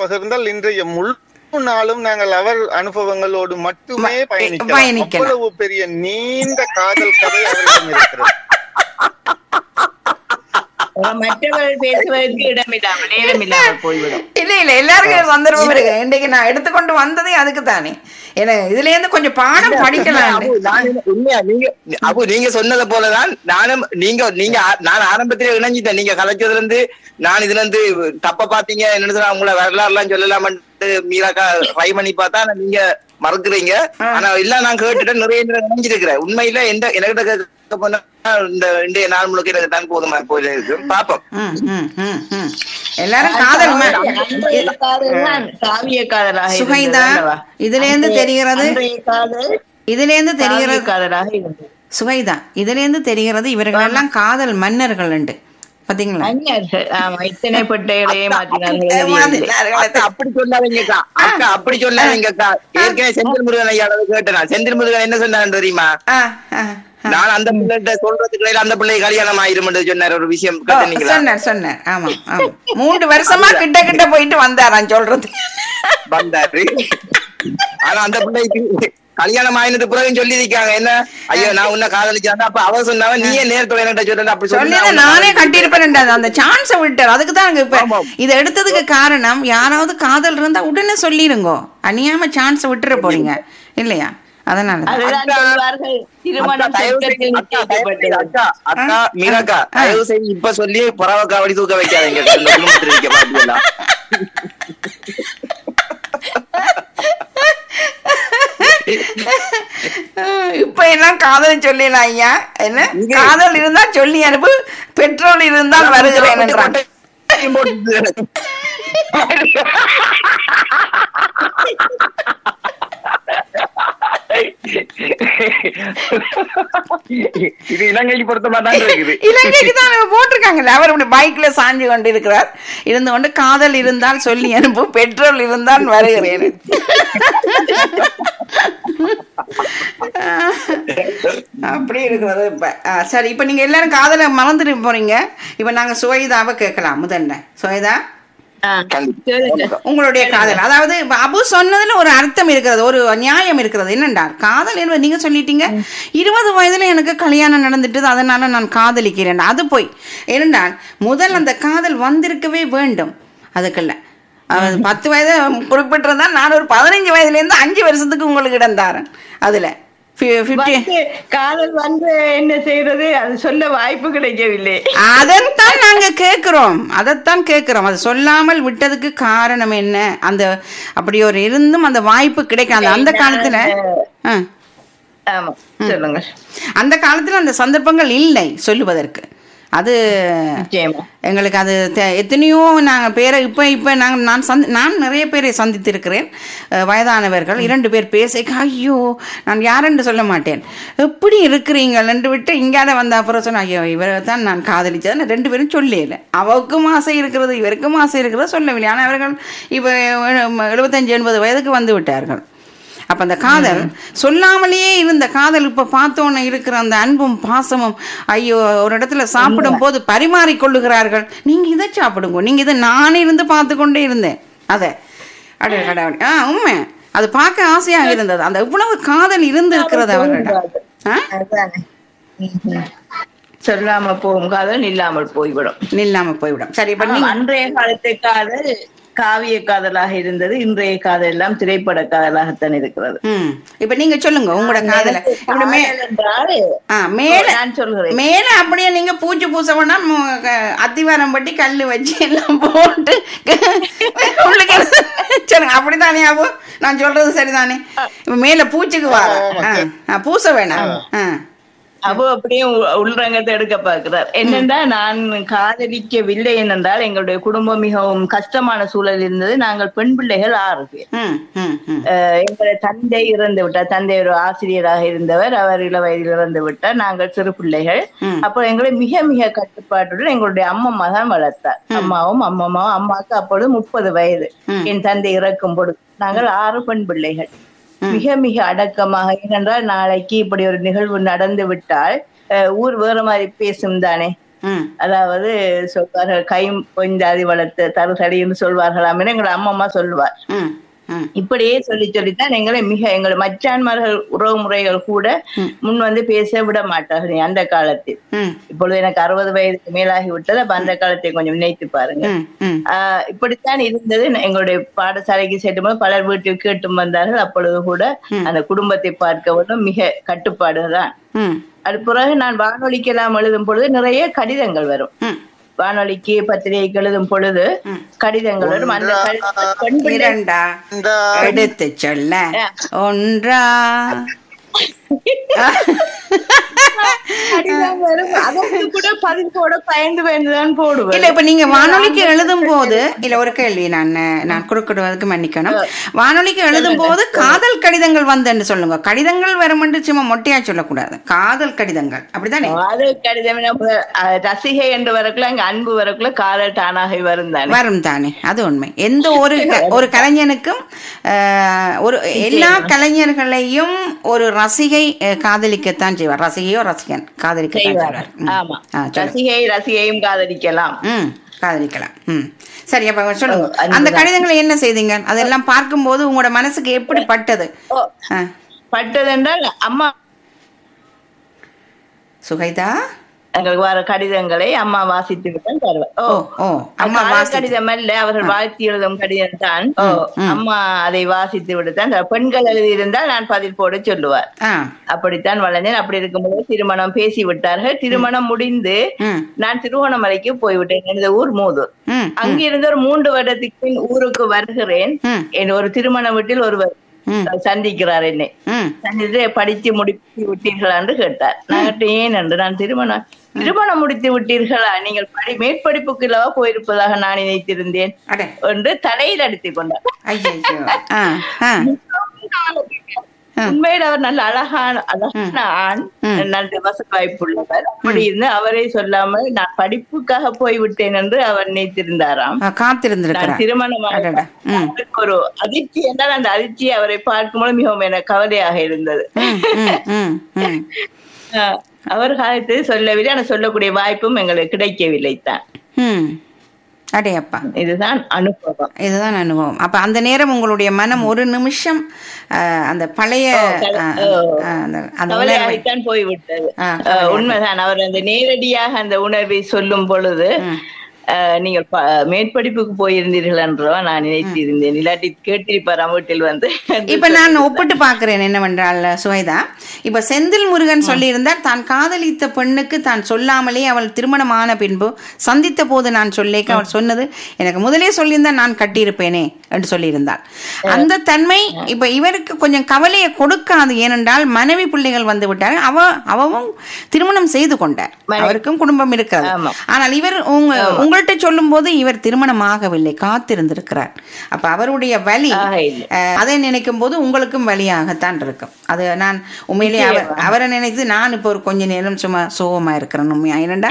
பகிர்ந்தால் இன்றைய முழு நாளும் நாங்கள் அவர் அனுபவங்களோடு மட்டுமே பயணிக்கலாம். அவ்வளவு பெரிய நீண்ட காதல் கதை அவரிடம் இருக்கிறது. மற்றவர்கள் பேசுவதற்கு இடமில்லாமல் நேரம் இல்லாமல் போய்விடும். இல்ல இல்ல, எல்லாருக்கும் சந்தர்ப்பம் இருக்கு. இன்றைக்கு நான் எடுத்துக்கொண்டு வந்ததே அதுக்கு தானே. இதுல இருந்து கொஞ்சம் பாடம் படிக்கலாம். நீங்க சொன்னதை போலதான் நானும் நான் ஆரம்பத்திலே இணைஞ்சிட்டேன். நீங்க கலைச்சதுல இருந்து நான் இதுல இருந்து தப்ப பாத்தீங்க என்ன உங்களை வரலாறு எல்லாம் சொல்லலாம் மீராக்கா ட்ரை பண்ணி பார்த்தா நீங்க மறக்குறீங்க. ஆனா இல்ல நான் கேட்டுட்டேன், நிறைய நினைஞ்சிருக்கிறேன். உண்மையில என்கிட்ட கேட்க போனா இந்த இன்றைய நாள் முழுக்க எனக்கு தான் போதுமா போயில இருக்கு. பாப்போம். எல்லாரும் காதல் காவிய காதலாக சுகைதா இதுல இருந்து தெரிகிறது. இதுல இருந்து தெரிகிறது காதலாக சுகைதா இதுல இருந்து தெரிகிறது இவர்கள் எல்லாம் காதல் மன்னர்கள் உண்டு. பாத்தீங்களா? இத்தனை பட்டைகளையே மாத்தினார்கள். அப்படி சொல்லாதீங்கக்கா, அக்கா அப்படி சொல்லாதீங்கக்கா. ஏற்கனவே செந்தில் முருகன் ஐயா கேட்டேன். செந்தில் முருகன் என்ன சொன்னாரு தெரியுமா? நான் அந்த பிள்ளைகிட்ட சொல்றதுக்கு அந்த பிள்ளை கல்யாணம் ஆயிரும் சொன்னார். ஒரு விஷயம் சொன்னார். ஆமா ஆமா, 3 வருஷமா கிட்ட கிட்ட போயிட்டு வந்தாராம் சொல்றது. வந்தாரு. ஆனா அந்த பிள்ளைக்கு கல்யாணம் ஆயினது பிறகு சொல்லி இருக்காங்க என்ன, ஐயோ நான் உன்ன காதலிச்சாங்க. அப்ப அவ சொன்னாவ நீயே நேரத்தோட என்கிட்ட சொல்ற அப்படி சொல்லி நானே கட்டியிருப்பேன். அந்த சான்ஸ விட்டார். அதுக்குதான் இப்ப இதை எடுத்ததுக்கு காரணம், யாராவது காதல் இருந்தா உடனே சொல்லிருங்கோ, அநியாம சான்ஸ் விட்டுற போறீங்க இல்லையா? அதனால அக்கா மீராக்கா தயவு செய்து இப்ப சொல்லி பரவக்கா வடி தூக்க வைக்காதீங்க. இப்ப எல்லாம் காதல் சொல்லலாம் ஐயா. என்ன காதல் இருந்தா சொல்லி அனுப்பு, பெட்ரோல் இருந்தால் வருகிறேன் என்றான். இது இலங்கைக்கு பொறுத்த மாதிரி இருக்குது. இலங்கைக்கு தான் போட்டிருக்காங்கல்ல. அவர் இப்படி பைக்ல சாஞ்சு கொண்டு இருக்கிறார், இருந்து கொண்டு காதல் இருந்தால் சொல்லி அனுப்பு, பெட்ரோல் இருந்தால் வருகிறேன். அப்படி இருக்கிறது இப்ப. சரி, இப்ப நீங்க எல்லாரும் காதலை மறந்துட்டு போறீங்க. இப்ப நாங்க சுவைதாவை கேட்கலாம். முதல்ல சுவைதா, உங்களுடைய காதல், அதாவது அபு சொன்னதுல ஒரு அர்த்தம் இருக்கிறது, ஒரு நியாயம் இருக்கிறது. என்னென்றால் காதல் என்பது நீங்க சொல்லிட்டீங்க 20 வயதுல எனக்கு கல்யாணம் நடந்துட்டு அதனால நான் காதலிக்கிறேன். அது போய் என்னென்றால் முதல் அந்த காதல் வந்திருக்கவே வேண்டும். அதுக்குள்ள 10 வயது குறிப்பிட்டிருந்தா நான் ஒரு 15 வயதுல இருந்து 5 வருஷத்துக்கு உங்களுக்கு இடம் தாரேன். அதுல காதல் வந்து என்ன செய்யறது, அது சொல்ல வாய்ப்பு கிடைக்கவில்லை. அதைத்தான் நாங்க கேட்கிறோம், அது சொல்லாமல் விட்டதுக்கு காரணம் என்ன? அந்த அப்படி ஒரு இருந்தும் அந்த வாய்ப்பு கிடைக்காது அந்த காலத்துல. சொல்லுங்க. அந்த காலத்துல அந்த சந்தர்ப்பங்கள் இல்லை சொல்லுவதற்கு. அது எங்களுக்கு அது எத்தனையோ நாங்கள் பேரை இப்போ நான் நிறைய பேரை சந்தித்திருக்கிறேன். வயதானவர்கள் 2 பேர் பேச, ஐயோ நான் யாருன்னு சொல்ல மாட்டேன், எப்படி இருக்கிறீங்கள் என்று விட்டு இங்காத வந்த அப்புறம் சொன்ன, ஐயோ இவரை தான் நான் காதலிச்சது 2 பேரும் சொல்லல. அவருக்கும் ஆசை இருக்கிறது, இவருக்கும் ஆசை இருக்கிறது, சொல்லவில்லை. ஆனால் அவர்கள் இப்போ 75-80 வயதுக்கு வந்து விட்டார்கள். அப்ப அந்த காதல் சொல்லாமலேயே இருந்த காதல் இப்ப பார்த்தோன்னு இருக்கிற அந்த அன்பும் பாசமும், ஐயோ ஒரு இடத்துல சாப்பிடும் போது பரிமாறி கொள்ளுகிறார்கள், நீங்க இதை சாப்பிடுங்க, நீங்க இதை நானே இருந்து பார்த்து கொண்டே இருந்தேன். அத உண்மை, அது பார்க்க ஆசையாக இருந்தது. அந்த இவ்வளவு காதல் இருந்து இருக்கிறது அவர்களிடம். சொல்லாம போகும் காதல் நில்லாமல் போய்விடும். சரி, அன்றைய காலத்து காதல் காவிய காதலாக இருந்தது, இன்றைய காதல் எல்லாம் திரைப்பட காதலாகத்தான் இருக்கிறது. இப்ப நீங்க சொல்லுங்க உங்களோட காதல. மேல அப்படியே நீங்க பூச்சி பூசவனா அத்திவாரம் பட்டி கல்லு வச்சு எல்லாம் போட்டு உங்களுக்கு சொல்லுங்க. அப்படித்தானே ஆகும், நான் சொல்றது சரிதானே? இப்ப மேல பூச்சிக்கு வர பூச வேணாம். அப்போ அப்படியே உள்ரங்கத்தை எடுக்க பார்க்கிறார். என்னென்றா, நான் காதலிக்கவில்லை என்னென்றால் எங்களுடைய குடும்பம் மிகவும் கஷ்டமான சூழல் இருந்தது. நாங்கள் பெண் பிள்ளைகள் 6 பேர். எங்களுடைய தந்தை இறந்து விட்டார். தந்தை ஒரு ஆசிரியராக இருந்தவர், அவர் இள வயதில் இறந்து விட்டார். நாங்கள் சிறு பிள்ளைகள். அப்போ எங்களை மிக மிக கட்டுப்பாட்டுடன் எங்களுடைய அம்மம்மா தான் வளர்த்தார். அம்மாவும் அம்மாவுக்கு அப்பொழுது 30 வயது. என் தந்தை இறக்கும் பொழுது நாங்கள் 6 பெண் பிள்ளைகள். மிக மிக அடக்கமாக, ஏனென்றால் நாளைக்கு இப்படி ஒரு நிகழ்வு நடந்து விட்டால் ஊர் வேற மாதிரி பேசும் தானே. அதாவது சொல்வார்கள் கை பொஞ்சாதி வளர்த்து தருசடி என்று சொல்வார்களாம் எங்களை அம்மா சொல்லுவார். இப்படியே சொல்லித்தான் எங்களை மச்சான்மார்கள் உறவு முறைகள் கூட முன் வந்து பேச விட மாட்டார்கள் அந்த காலத்தில். இப்பொழுது எனக்கு 60 வயதுக்கு மேலாகி விட்டது. அப்ப அந்த காலத்தை கொஞ்சம் நினைத்து பாருங்க. இப்படித்தான் இருந்தது. எங்களுடைய பாடசாலைக்கு செல்லும்போது பலர் வீட்டுக்கு கேட்டும் வந்தார்கள். அப்பொழுது கூட அந்த குடும்பத்தை பார்க்கவும் மிக கட்டுப்பாடுதான். அது பிறகு நான் வானொலிக்கெல்லாம் எழுதும் பொழுது நிறைய கடிதங்கள் வரும். வானொலிக்கு பத்திரிகைக்கு எழுதும் பொழுது கடிதங்கள் வரும். அந்த எடுத்து சொல்ல ஒன்றா கூட பதிப்போட பயந்து பயந்துதான் போடுவேன். இல்ல இப்ப நீங்க வானொலிக்கு எழுதும் போது இல்ல ஒரு கேள்வி நான் குறுக்கிடுவதற்கு மன்னிக்கணும். வானொலிக்கு எழுதும் போது காதல் கடிதங்கள் வந்தேன்னு சொல்லுங்க. கடிதங்கள் வரும் சும்மா மொட்டையா சொல்லக்கூடாது. காதல் கடிதங்கள் அப்படித்தானே? காதல் கடிதம் ரசிகை என்று வரக்குள்ள அங்க அன்பு வரக்குள்ள காதல் தானாக வரும் தானே. அது உண்மை. எந்த ஒரு கலைஞனுக்கும் ஒரு எல்லா கலைஞர்களையும் ஒரு ரசிகை காதலிக்கத்தான் செய்வார். ரசிகையோ ரசிகன் ரசிகையும் காதலிக்கலாம். சரி, அப்ப சொல்லுங்க அந்த கடிதங்களை என்ன செய்தீங்க? அதெல்லாம் பார்க்கும் போது உங்களோட மனசுக்கு எப்படி பட்டது? என்றால் அம்மா சுகைதா எங்களுக்கு வர கடிதங்களை அம்மா வாசித்து விட்டான் தருவார். கடிதம் அல்ல, அவர்கள் வாழ்த்தி எழுதும் கடிதம் தான். அம்மா அதை வாசித்து விட்டுத்தான். பெண்கள் எழுதியிருந்தால் நான் பதில் போட சொல்லுவார். அப்படித்தான் வளர்ந்தேன். அப்படி இருக்கும்போது திருமணம் பேசி விட்டார்கள். திருமணம் முடிந்து நான் திருவோணமலைக்கு போய்விட்டேன். எனது ஊர் மூதூர். அங்கிருந்து ஒரு 3 வருடத்துக்கு ஊருக்கு வருகிறேன். என் ஒரு திருமண வீட்டில் ஒருவர் சந்திக்கிறார். என்னை சந்தித்து படித்து முடித்து விட்டீர்களா என்று கேட்டார். நான் ஏன் என்று நான் திருமணம் முடித்து விட்டீர்களா, நீங்கள் மேற்படிப்புக்கு இல்லவா போயிருப்பதாக நான் நினைத்திருந்தேன் என்று தலையில் அடித்துக் கொண்டார். உண்மையில் அவர் நல்ல அழகான ஆண், நல்ல வசதி வாய்ப்புள்ளவர். அப்படி இருந்து அவரே சொல்லாமல் நான் படிப்புக்காக போய்விட்டேன் என்று அவர் நினைத்திருந்தாராம். காத்திருந்திருக்கிறார். திருமணமாக ஒரு அதிர்ச்சி என்றால் அந்த அதிர்ச்சி அவரை பார்க்கும்போது மிகவும் எனக்கு கவலையாக இருந்தது. அவர் காலத்தை சொல்லவில்லை, ஆனால் சொல்லக்கூடிய வாய்ப்பும் எங்களுக்கு கிடைக்கவில்லை தான். அடையப்பா, இதுதான் அனுபவம். அப்ப அந்த நேரம் உங்களுடைய மனம் ஒரு நிமிஷம் அந்த பழைய போய்விட்டது. உண்மைதான். அவர் அந்த நேரடியாக அந்த உணர்வை சொல்லும் பொழுது நீங்கள் மேற்படிப்புக்கு போயிருந்தீர்கள் என்றோ நான் நினைத்திருந்தேன். இல்லாட்டி கேட்டிருப்பார் வீட்டில் வந்து. இப்ப நான் ஒப்பிட்டு பாக்குறேன் என்னவென்றால் சுவைதா, இப்ப செந்தில் முருகன் சொல்லியிருந்தார் தான் காதலித்த பெண்ணுக்கு தான் சொல்லாமலே அவள் திருமணமான பின்பு சந்தித்த போது நான் சொல்லேக்க அவள் சொன்னது எனக்கு முதலே சொல்லியிருந்தா நான் கட்டியிருப்பேனே என்று சொல்லியிருந்தாள். அந்த தன்மை இப்ப இவருக்கு கொஞ்சம் கவலையை கொடுக்காது. ஏனென்றால் மனைவி பிள்ளைகள் வந்து விட்டார். அவவும் திருமணம் செய்து கொண்டார். அவருக்கும் குடும்பம் இருக்கிறது. ஆனால் இவர் உங்கள்கிட்ட சொல்லும் போது இவர் திருமணம் ஆகவில்லை, காத்திருந்திருக்கிறார். அப்ப அவருடைய வலி அதை நினைக்கும் போது உங்களுக்கும் வலியாகத்தான் இருக்கும். அது நான் உண்மையிலேயே அவரை நினைத்து நான் இப்ப ஒரு கொஞ்ச நேரம் சும்மா சோகமா இருக்கிறேன். உண்மையா என்னண்டா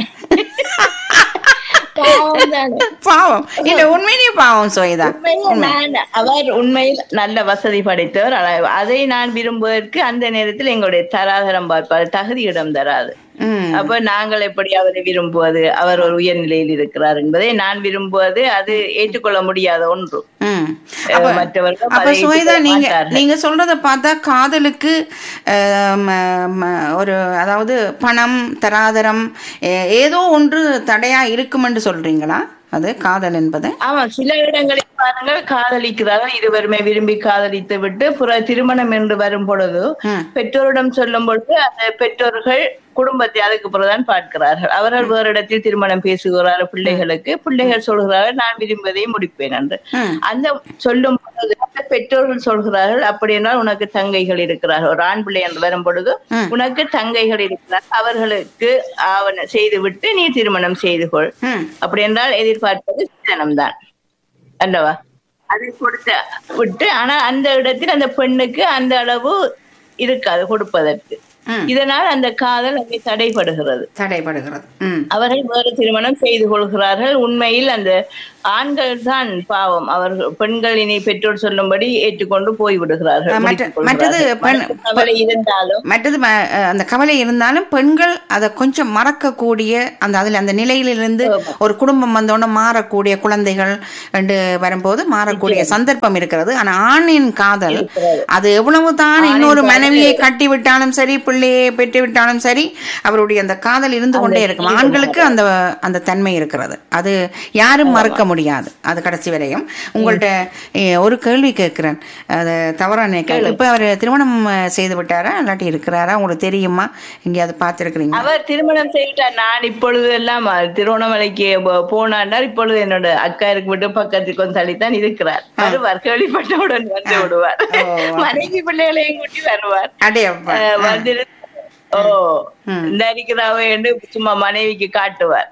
பாவம் இல்ல, உண்மையிலேயே பாவம் சுவைதா. அவர் உண்மையில் நல்ல வசதி படைத்தவர். அதை நான் விரும்புவதற்கு அந்த நேரத்தில் எங்களுடைய தராதரம் பார்ப்பார், தகுதியிடம் தராது. அப்ப நாங்கள் எப்படி அவரை விரும்புவது? அவர் ஒரு உயர்நிலையில் இருக்கிறார் என்பதை நான் விரும்புவது அது ஏற்றுக்கொள்ள முடியாத ஒன்று. மற்றவர்கள் நீங்க சொல்றத பார்த்தா காதலுக்கு ஒரு அதாவது பணம் தராதரம் ஏதோ ஒன்று தடையா இருக்கும் என்று சொல்றீங்களா? அது காதல் என்பது. ஆமா, சில இடங்களில் பாருங்கள் காதலிக்கிறார்கள், இருவருமே விரும்பி காதலித்து விட்டு திருமணம் என்று வரும் பொழுது பெற்றோரிடம் சொல்லும் பொழுது அந்த பெற்றோர்கள் குடும்பத்தை அதுக்கு பிறகுதான் பார்க்கிறார்கள். அவர்கள் வேறு இடத்தில் திருமணம் பேசுகிறார்கள் பிள்ளைகளுக்கு. பிள்ளைகள் சொல்கிறார்கள் நான் விரும்பதை முடிப்பேன் என்று. அந்த சொல்லும் பொழுது பெற்றோர்கள் சொல்கிறார்கள் அப்படி என்றால் உனக்கு தங்கைகள் இருக்கிறார்கள். ஒரு ஆண் பிள்ளை என்று வரும் பொழுது உனக்கு தங்கைகள் இருக்கிறார்கள், அவர்களுக்கு ஆவண செய்து விட்டு நீ திருமணம் செய்து கொள். அப்படி என்றால் எதிர்பார்ப்பது சீதனம்தான் அல்லவா? அதை கொடுத்த விட்டு ஆனா அந்த இடத்தில் அந்த பெண்ணுக்கு அந்த அளவு இருக்காது கொடுப்பதற்கு. இதனால் அந்த காதல் அங்கே தடைபடுகிறது. அவர்கள் வேறு திருமணம் செய்து கொள்கிறார்கள். உண்மையில் அந்த ஆண்கள் தான் பாவம், அவர்கள் பெண்கள் இனி பெற்றோர் சொல்லும்படி ஏற்றுக்கொண்டு போய் விடுகிறார்கள். மற்றது அந்த கவலை இருந்தாலும் பெண்கள் அதை கொஞ்சம் மறக்கக்கூடிய அந்த நிலையிலிருந்து ஒரு குடும்பம் வந்தோன்னு மாறக்கூடிய குழந்தைகள் என்று வரும்போது மாறக்கூடிய சந்தர்ப்பம் இருக்கிறது. ஆனா ஆணின் காதல் அது எவ்வளவுதான் இன்னொரு மனைவியை கட்டி விட்டாலும் சரி, பிள்ளையை பெற்று விட்டாலும் சரி, அவருடைய அந்த காதல் இருந்து கொண்டே இருக்கும். ஆண்களுக்கு அந்த தன்மை இருக்கிறது, அது யாரும் மறக்க முடியாது அது கடைசி வரையும். உங்கள்ட்ட ஒரு கேள்வி கேட்கிறேன், அது தவறான கேள்வி. இப்ப அவர் திருமணம் செய்து விட்டாரா இல்லாட்டி இருக்கிறாரா உங்களுக்கு தெரியுமா? எங்கேயாவது பார்த்திருக்கிறீங்க? அவர் திருமணம் செய்துட்டார். நான் இப்பொழுது எல்லாம் திருவண்ணாமலைக்கு போனாண்டார். இப்பொழுது என்னோட அக்கா இருக்கு விட்டு பக்கத்துக்கு வந்து தள்ளித்தான் இருக்கிறார். வருவார், கேள்விப்பட்டவுடன் வந்து விடுவார். மனைவி பிள்ளைகளையும் கூட்டி வருவார். வந்து இந்த இருக்கிறாவே என்று சும்மா மனைவிக்கு காட்டுவார்.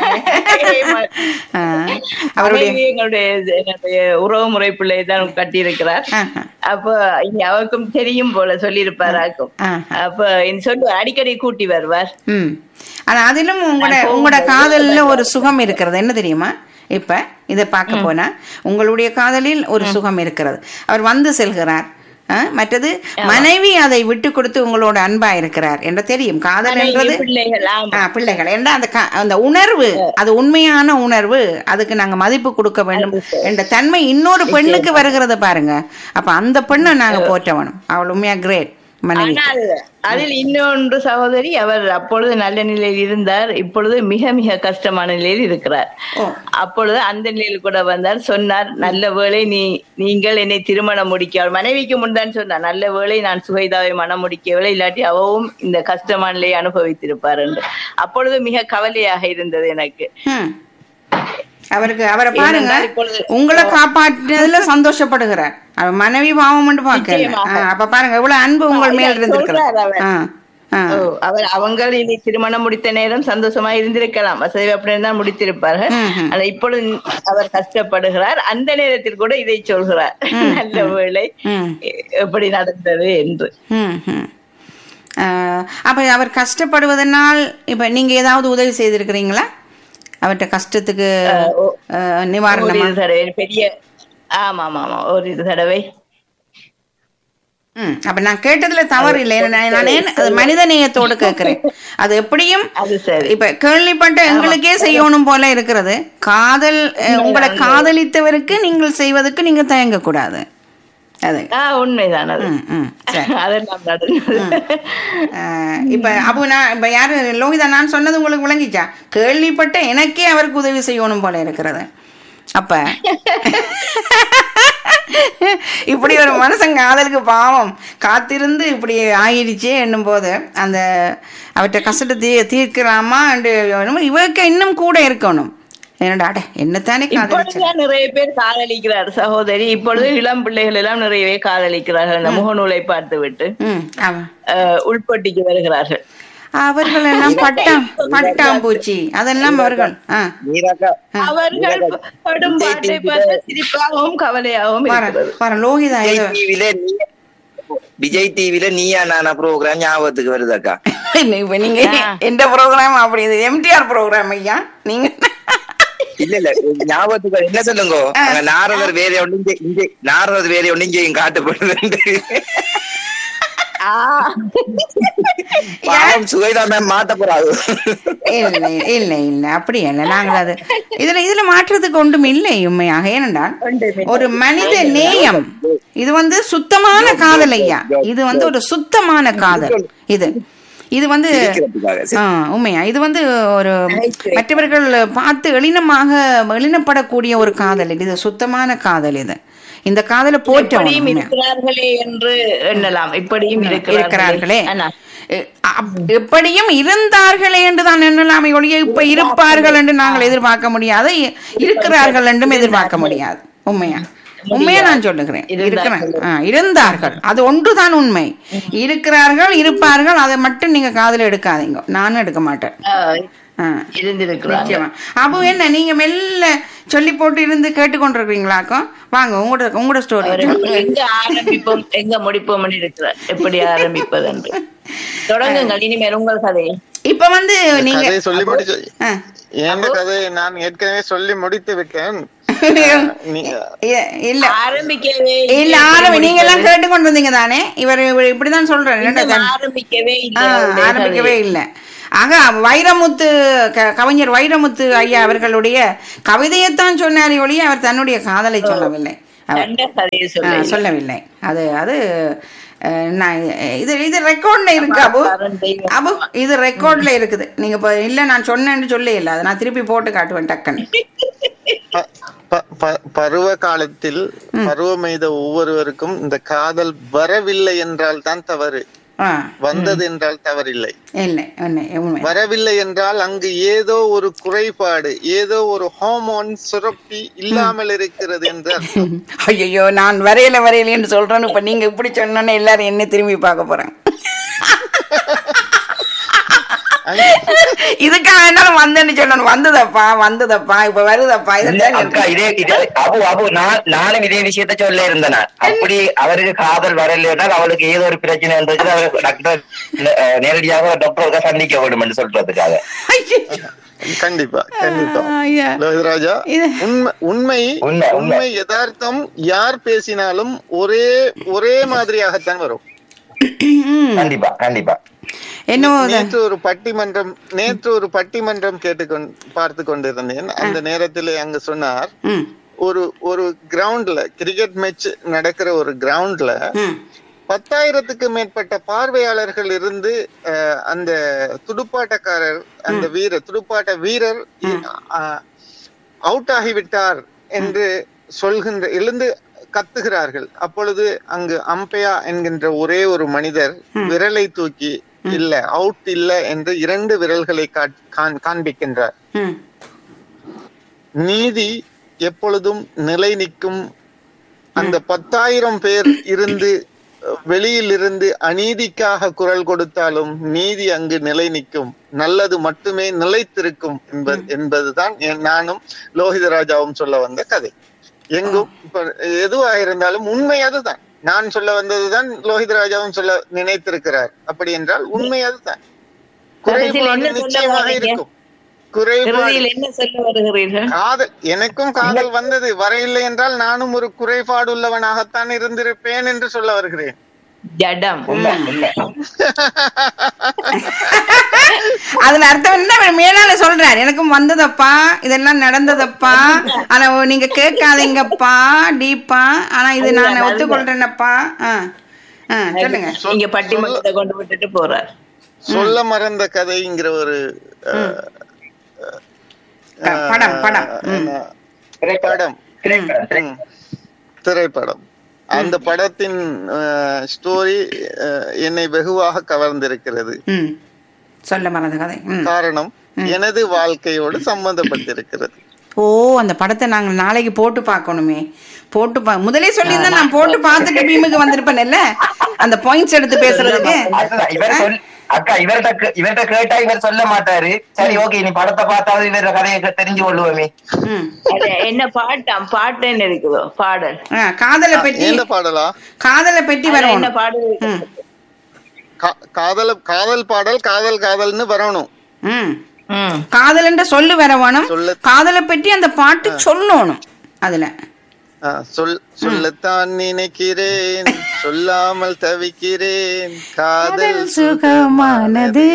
எங்களுடைய உறவு முறை பிள்ளை தான் கட்டி இருக்கிறார். அப்ப அவருக்கும் தெரியும் போல சொல்லியிருப்பாராக்கும். அப்ப சொல்லுவார், அடிக்கடி கூட்டி வருவார். ஆனா அதிலும் உங்களோட காதல்ல ஒரு சுகம் இருக்கிறது, என்ன தெரியுமா? இப்ப இதை பார்க்க போனா உங்களுடைய காதலில் ஒரு சுகம் இருக்கிறது. அவர் வந்து செல்கிறார். மற்றது மனைவி அதை விட்டு கொடுத்து உங்களோட அன்பா இருக்கிறார் என்று தெரியும். காதல் என்றது பிள்ளைகள் என்ற அந்த உணர்வு, அது உண்மையான உணர்வு, அதுக்கு நாங்க மதிப்பு கொடுக்க வேண்டும் என்ற தன்மை இன்னொரு பெண்ணுக்கு வருகிறத பாருங்க. அப்ப அந்த பெண்ணை நாங்க போற்றணும். அவள் உண்மையா கிரேட் மனைவி. அதில் இன்னொன்று சகோதரி, அவர் அப்பொழுது நல்ல நிலையில் இருந்தார், இப்பொழுது மிக மிக கஷ்டமான நிலையில் இருக்கிறார். அப்பொழுது அந்த நிலையில் கூட வந்தார், சொன்னார், நல்ல வேளை நீங்கள் என்னை திருமணம் முடிக்க, மனைவிக்கு முன்தான் சொன்னார், நல்ல வேளை நான் சுகைதாவை மனம் முடிக்கவில்லை, இல்லாட்டி அவவும் இந்த கஷ்டமான நிலையை அனுபவித்திருப்பார் என்று. அப்பொழுது மிக கவலையாக இருந்தது எனக்கு. அவரை பாருங்க, உங்களை காப்பாற்றினதுல சந்தோஷப்படுகிறார். அவர் மனைவி பாவம் பாக்கல. அப்ப பாருங்க எவ்வளவு அன்பு உங்கள் மேல் இருந்திருக்கிறார். அவர் அவங்க திருமணம் முடித்த நேரம் சந்தோஷமா இருந்திருக்கலாம், வசதி அப்படின்னு தான் முடித்திருப்பார்கள். ஆனா இப்பொழுது அவர் கஷ்டப்படுகிறார். அந்த நேரத்தில் கூட இதை சொல்கிறார், நல்ல வேளை எப்படி நடந்தது என்று. அப்ப அவர் கஷ்டப்படுவதனால் இப்ப நீங்க ஏதாவது உதவி செய்திருக்கிறீங்களா அவர்கிட்ட கஷ்டத்துக்கு நிவாரணம்? பெரிய ஆமா ஆமா ஆமா ஒரு தடவை. அப்ப நான் கேட்டதுல தவறு இல்லை, மனித நேயத்தோடு கேட்கிறேன். அது எப்படியும் இப்ப கேள்விப்பட்ட எங்களுக்கே செய்யணும் போல இருக்கிறது. காதல் உங்களை காதலித்தவருக்கு நீங்கள் செய்வதற்கு நீங்க தயங்க கூடாது. உண்மைதான். இப்ப அப்போ நான் இப்ப யாரு லோகிதா நான் சொன்னது உங்களுக்கு விளங்கிச்சா? கேள்விப்பட்ட எனக்கே அவருக்கு உதவி செய்யணும் போல இருக்கிறது. அப்ப இப்படி ஒரு மனுஷன் காதலுக்கு பாவம் காத்திருந்து இப்படி ஆயிடுச்சே என்னும் போது அந்த அவற்றை கஷ்டத்தை தீர்க்கலாமா இவருக்கு இன்னும் கூட இருக்கணும். என்னத்தானே நிறைய பேர் காதலிக்கிறார் சகோதரி. இப்பொழுது இளம் பிள்ளைகள் எல்லாம் நிறையவே காதலிக்கிறார்கள். முகநூலை பார்த்து விட்டு உள்பட்டிக்கு வருகிறார்கள். அவர்கள் எல்லாம் பட்டாம்பூச்சி அதெல்லாம் அவர்கள் படும் பாட்டை பார்த்து சிரிப்பாகவும் கவலையாகவும் லோகிதா விஜய் டிவில நீயா நானா ப்ரோக்ராம் ஞாபகத்துக்கு வருதாக்கா? நீங்க எந்த ப்ரோக்ராம்? அப்படி எம்டிஆர் ப்ரோக்ராம் ஐயா நீங்க? இல்ல இல்ல ஞாபகத்துக்கு என்ன சொல்லுங்க, நாரதர் வேற ஒண்ணு இங்கேயும் காட்டுப்படுது. சுகைதா மேம் மாத்த போறாங்க. இல்ல இல்ல இல்ல அப்படி இல்ல, நாங்கள் அது இதுல மாற்றத்துக்கு ஒன்றும் இல்லை உண்மையாக. ஏனென்றால் ஒரு மனித நேயம், இது வந்து சுத்தமான காதல் ஐயா. இது வந்து ஒரு சுத்தமான காதல். இது வந்து உண்மையா இது வந்து ஒரு மற்றவர்கள் பார்த்து எளினப்படக்கூடிய ஒரு காதல். இது சுத்தமான காதல். இது இந்த காதலை போற்றவும் இருக்கிறார்களே என்று எண்ணலாம். இப்படியும் இருக்கிறார்களே, எப்படியும் இருந்தார்களே என்றுதான் எண்ணலாமே ஒழிய இப்ப இருப்பார்கள் என்று நாங்கள் எதிர்பார்க்க முடியாது, இருக்கிறார்கள் என்றும் எதிர்பார்க்க முடியாது. உண்மையா நான் சொல்லுகிறேன். இருந்தார்கள், அது ஒன்றுதான் உண்மை. இருக்கிறார்கள், இருப்பார்கள், அதை மட்டும் நீங்க காதுல எடுக்காதீங்க. நானும் எடுக்க மாட்டேன். அப்போ என்ன நீங்க மெல்ல சொல்லி போட்டு இருந்து கேட்டுக்கொண்டிருக்கீங்களாக்கும்? வாங்க உங்களோட ஸ்டோரி எங்க ஆரம்பிப்போம் எங்க முடிப்போம் இருக்கிறார். எப்படி ஆரம்பிப்பது என்று தொடங்குங்கள். இனிமேல் உங்கள் கதை. இப்ப வந்து நீங்க சொல்லி முடிச்சு என் கதையை நான் ஏற்கனவே சொல்லி முடித்து விட்டேன். இல்ல ஆரம்பிக்கவே இல்ல நீங்க எல்லாம் கேட்டு கொண்டு வந்தீங்க தானே. இவர் இப்படிதான் சொல்றாரு. ஆரம்பிக்கவே இல்ல. ஆக வைரமுத்து கவிஞர் வைரமுத்து ஐயா அவர்களுடைய கவிதையைத்தான் சொன்னாரே ஒழிய அவர் தன்னுடைய காதலை சொல்லவில்லை. சொல்லவில்லை. அது இது இது ரெக்கார்ட்ல இருக்கு அபு. அபு இது ரெக்கார்ட்ல இருக்குது. நீங்க இப்ப இல்ல நான் சொன்னேன்னு சொல்ல இல்ல, அதை நான் திருப்பி போட்டு காட்டுவேன் டக்குன்னு. பருவ காலத்தில் பருவம் எய்த ஒவ்வொருவருக்கும் இந்த காதல் வரவில்லை என்றால் தான் தவறு, வந்தது என்றால் தவறில்லை. வரவில்லை என்றால் அங்கு ஏதோ ஒரு குறைபாடு, ஏதோ ஒரு ஹார்மோன் சுரப்பி இல்லாமல் இருக்கிறது என்றால். ஐயோ நான் வரையில சொல்றேன்னு இப்ப நீங்க இப்படி சொன்னோன்னு எல்லாரும் என்ன திரும்பி பார்க்க போறாங்க. இதுக்காக என்னாலும் வந்தேன்னு சொல்லணும். வந்ததப்பா இப்ப வருதப்பா. நானும் இதே விஷயத்த சொல்ல இருந்தேன். அப்படி அவருக்கு காதல் வரலைன்னா அவளுக்கு ஏதோ ஒரு பிரச்சனை இருந்துச்சு, டாக்டர் நேரடியாக டாக்டருக்கு சந்திக்க வேண்டும் என்று சொல்றதுக்காக. கண்டிப்பா லோகிதராஜா, உண்மை யதார்த்தம் யார் பேசினாலும் ஒரே மாதிரியாகத்தான் வரும். கண்டிப்பா. நேற்று ஒரு பட்டிமன்றம் பார்த்து கொண்டிருந்தேன். அந்த நேரத்தில் அங்க சொன்னார், ஒரு கிரவுண்ட்ல கிரிக்கெட் மேட்ச் நடக்கிற ஒரு கிரவுண்ட்ல 10,000க்கு மேற்பட்ட பார்வையாளர்கள் இருந்து அந்த துடுப்பாட்டக்காரர், அந்த துடுப்பாட்ட வீரர் அவுட் ஆகிவிட்டார் என்று எழுந்து கத்துகிறார்கள். அப்பொழுது அங்கு அம்பையா என்கின்ற ஒரே ஒரு மனிதர் விரலை தூக்கி இல்ல அவுட் இல்ல என்று 2 விரல்களை காண்பிக்கின்றார். நீதி எப்பொழுதும் நிலை நிற்கும். அந்த 10,000 பேர் இருந்து வெளியில் இருந்து அநீதிக்காக குரல் கொடுத்தாலும் நீதி அங்கு நிலை நிற்கும், நல்லது மட்டுமே நிலைத்திருக்கும் என்பதுதான் நானும் லோகிதராஜாவும் சொல்ல வந்த கதை. எங்கும் இப்ப எதுவாக இருந்தாலும் உண்மை அதுதான். நான் சொல்ல வந்ததுதான் லோகிதராஜாவும் சொல்ல நினைத்திருக்கிறார். அப்படி என்றால் உண்மை அதுதான். குறைபாடு நிச்சயமாக இருக்கும். காதல், எனக்கும் காதல் வந்தது, வரையில்லை என்றால் நானும் ஒரு குறைபாடு உள்ளவனாகத்தான் இருந்திருப்பேன் என்று சொல்ல வருகிறேன். அதுல அர்த்தம் என்ன, மேலால சொல்றாரு எனக்கும் வந்ததப்பா, இதெல்லாம் நடந்ததப்பா, ஆனா நீங்க கேட்காதீங்கப்பா டீப்பா, ஆனா இது நான் ஒத்துக்கொள்றேன்னப்பா. சொல்லுங்க. நீங்க பட்டிமன்றத்தை கொண்டு விட்டுட்டு போறார். சொல்ல மறந்த கதைங்கிற ஒரு திரைப்படம். அந்த படத்தின் ஸ்டோரி என்னை வெகுவாக கவர்ந்திருக்கிறது. சொல்ல மறந்த கதை காரணம் எனது வாழ்க்கையோடு சம்பந்தப்பட்டிருக்கிறது. ஓ, அந்த படத்தை நாங்க நாளைக்கு போட்டு பார்க்கணுமே. முதலே சொல்லியிருந்தா நான் போட்டு பார்த்துட்டு பீமுக்கு வந்திருப்பேன்ல, அந்த பாயிண்ட்ஸ் எடுத்து பேசுறதுக்கு. அக்கா இவர்கிட்ட கேட்டா இவர் சொல்ல மாட்டாரு. சரி, ஓகே, நீ படத்தை பார்த்தாவது இவர கதையை தெரிஞ்சு கொள்ளுவோமே. என்ன பாட்டு என்ன இருக்குதோ பாடல், காதலை பெட்டி. என்ன பாடலா? காதலை பெட்டி வரும். என்ன பாடல்? காதல் பாடல், காதல்னு வரணும். காதல் என்ற சொல்லு வரணும். காதலை பெட்டி அந்த பாட்டு சொல்லணும். அதுல சொல்லத்தான் நினைக்கிறேன், சொல்லாமல் தவிக்கிறேன், காதல் சுகமானது.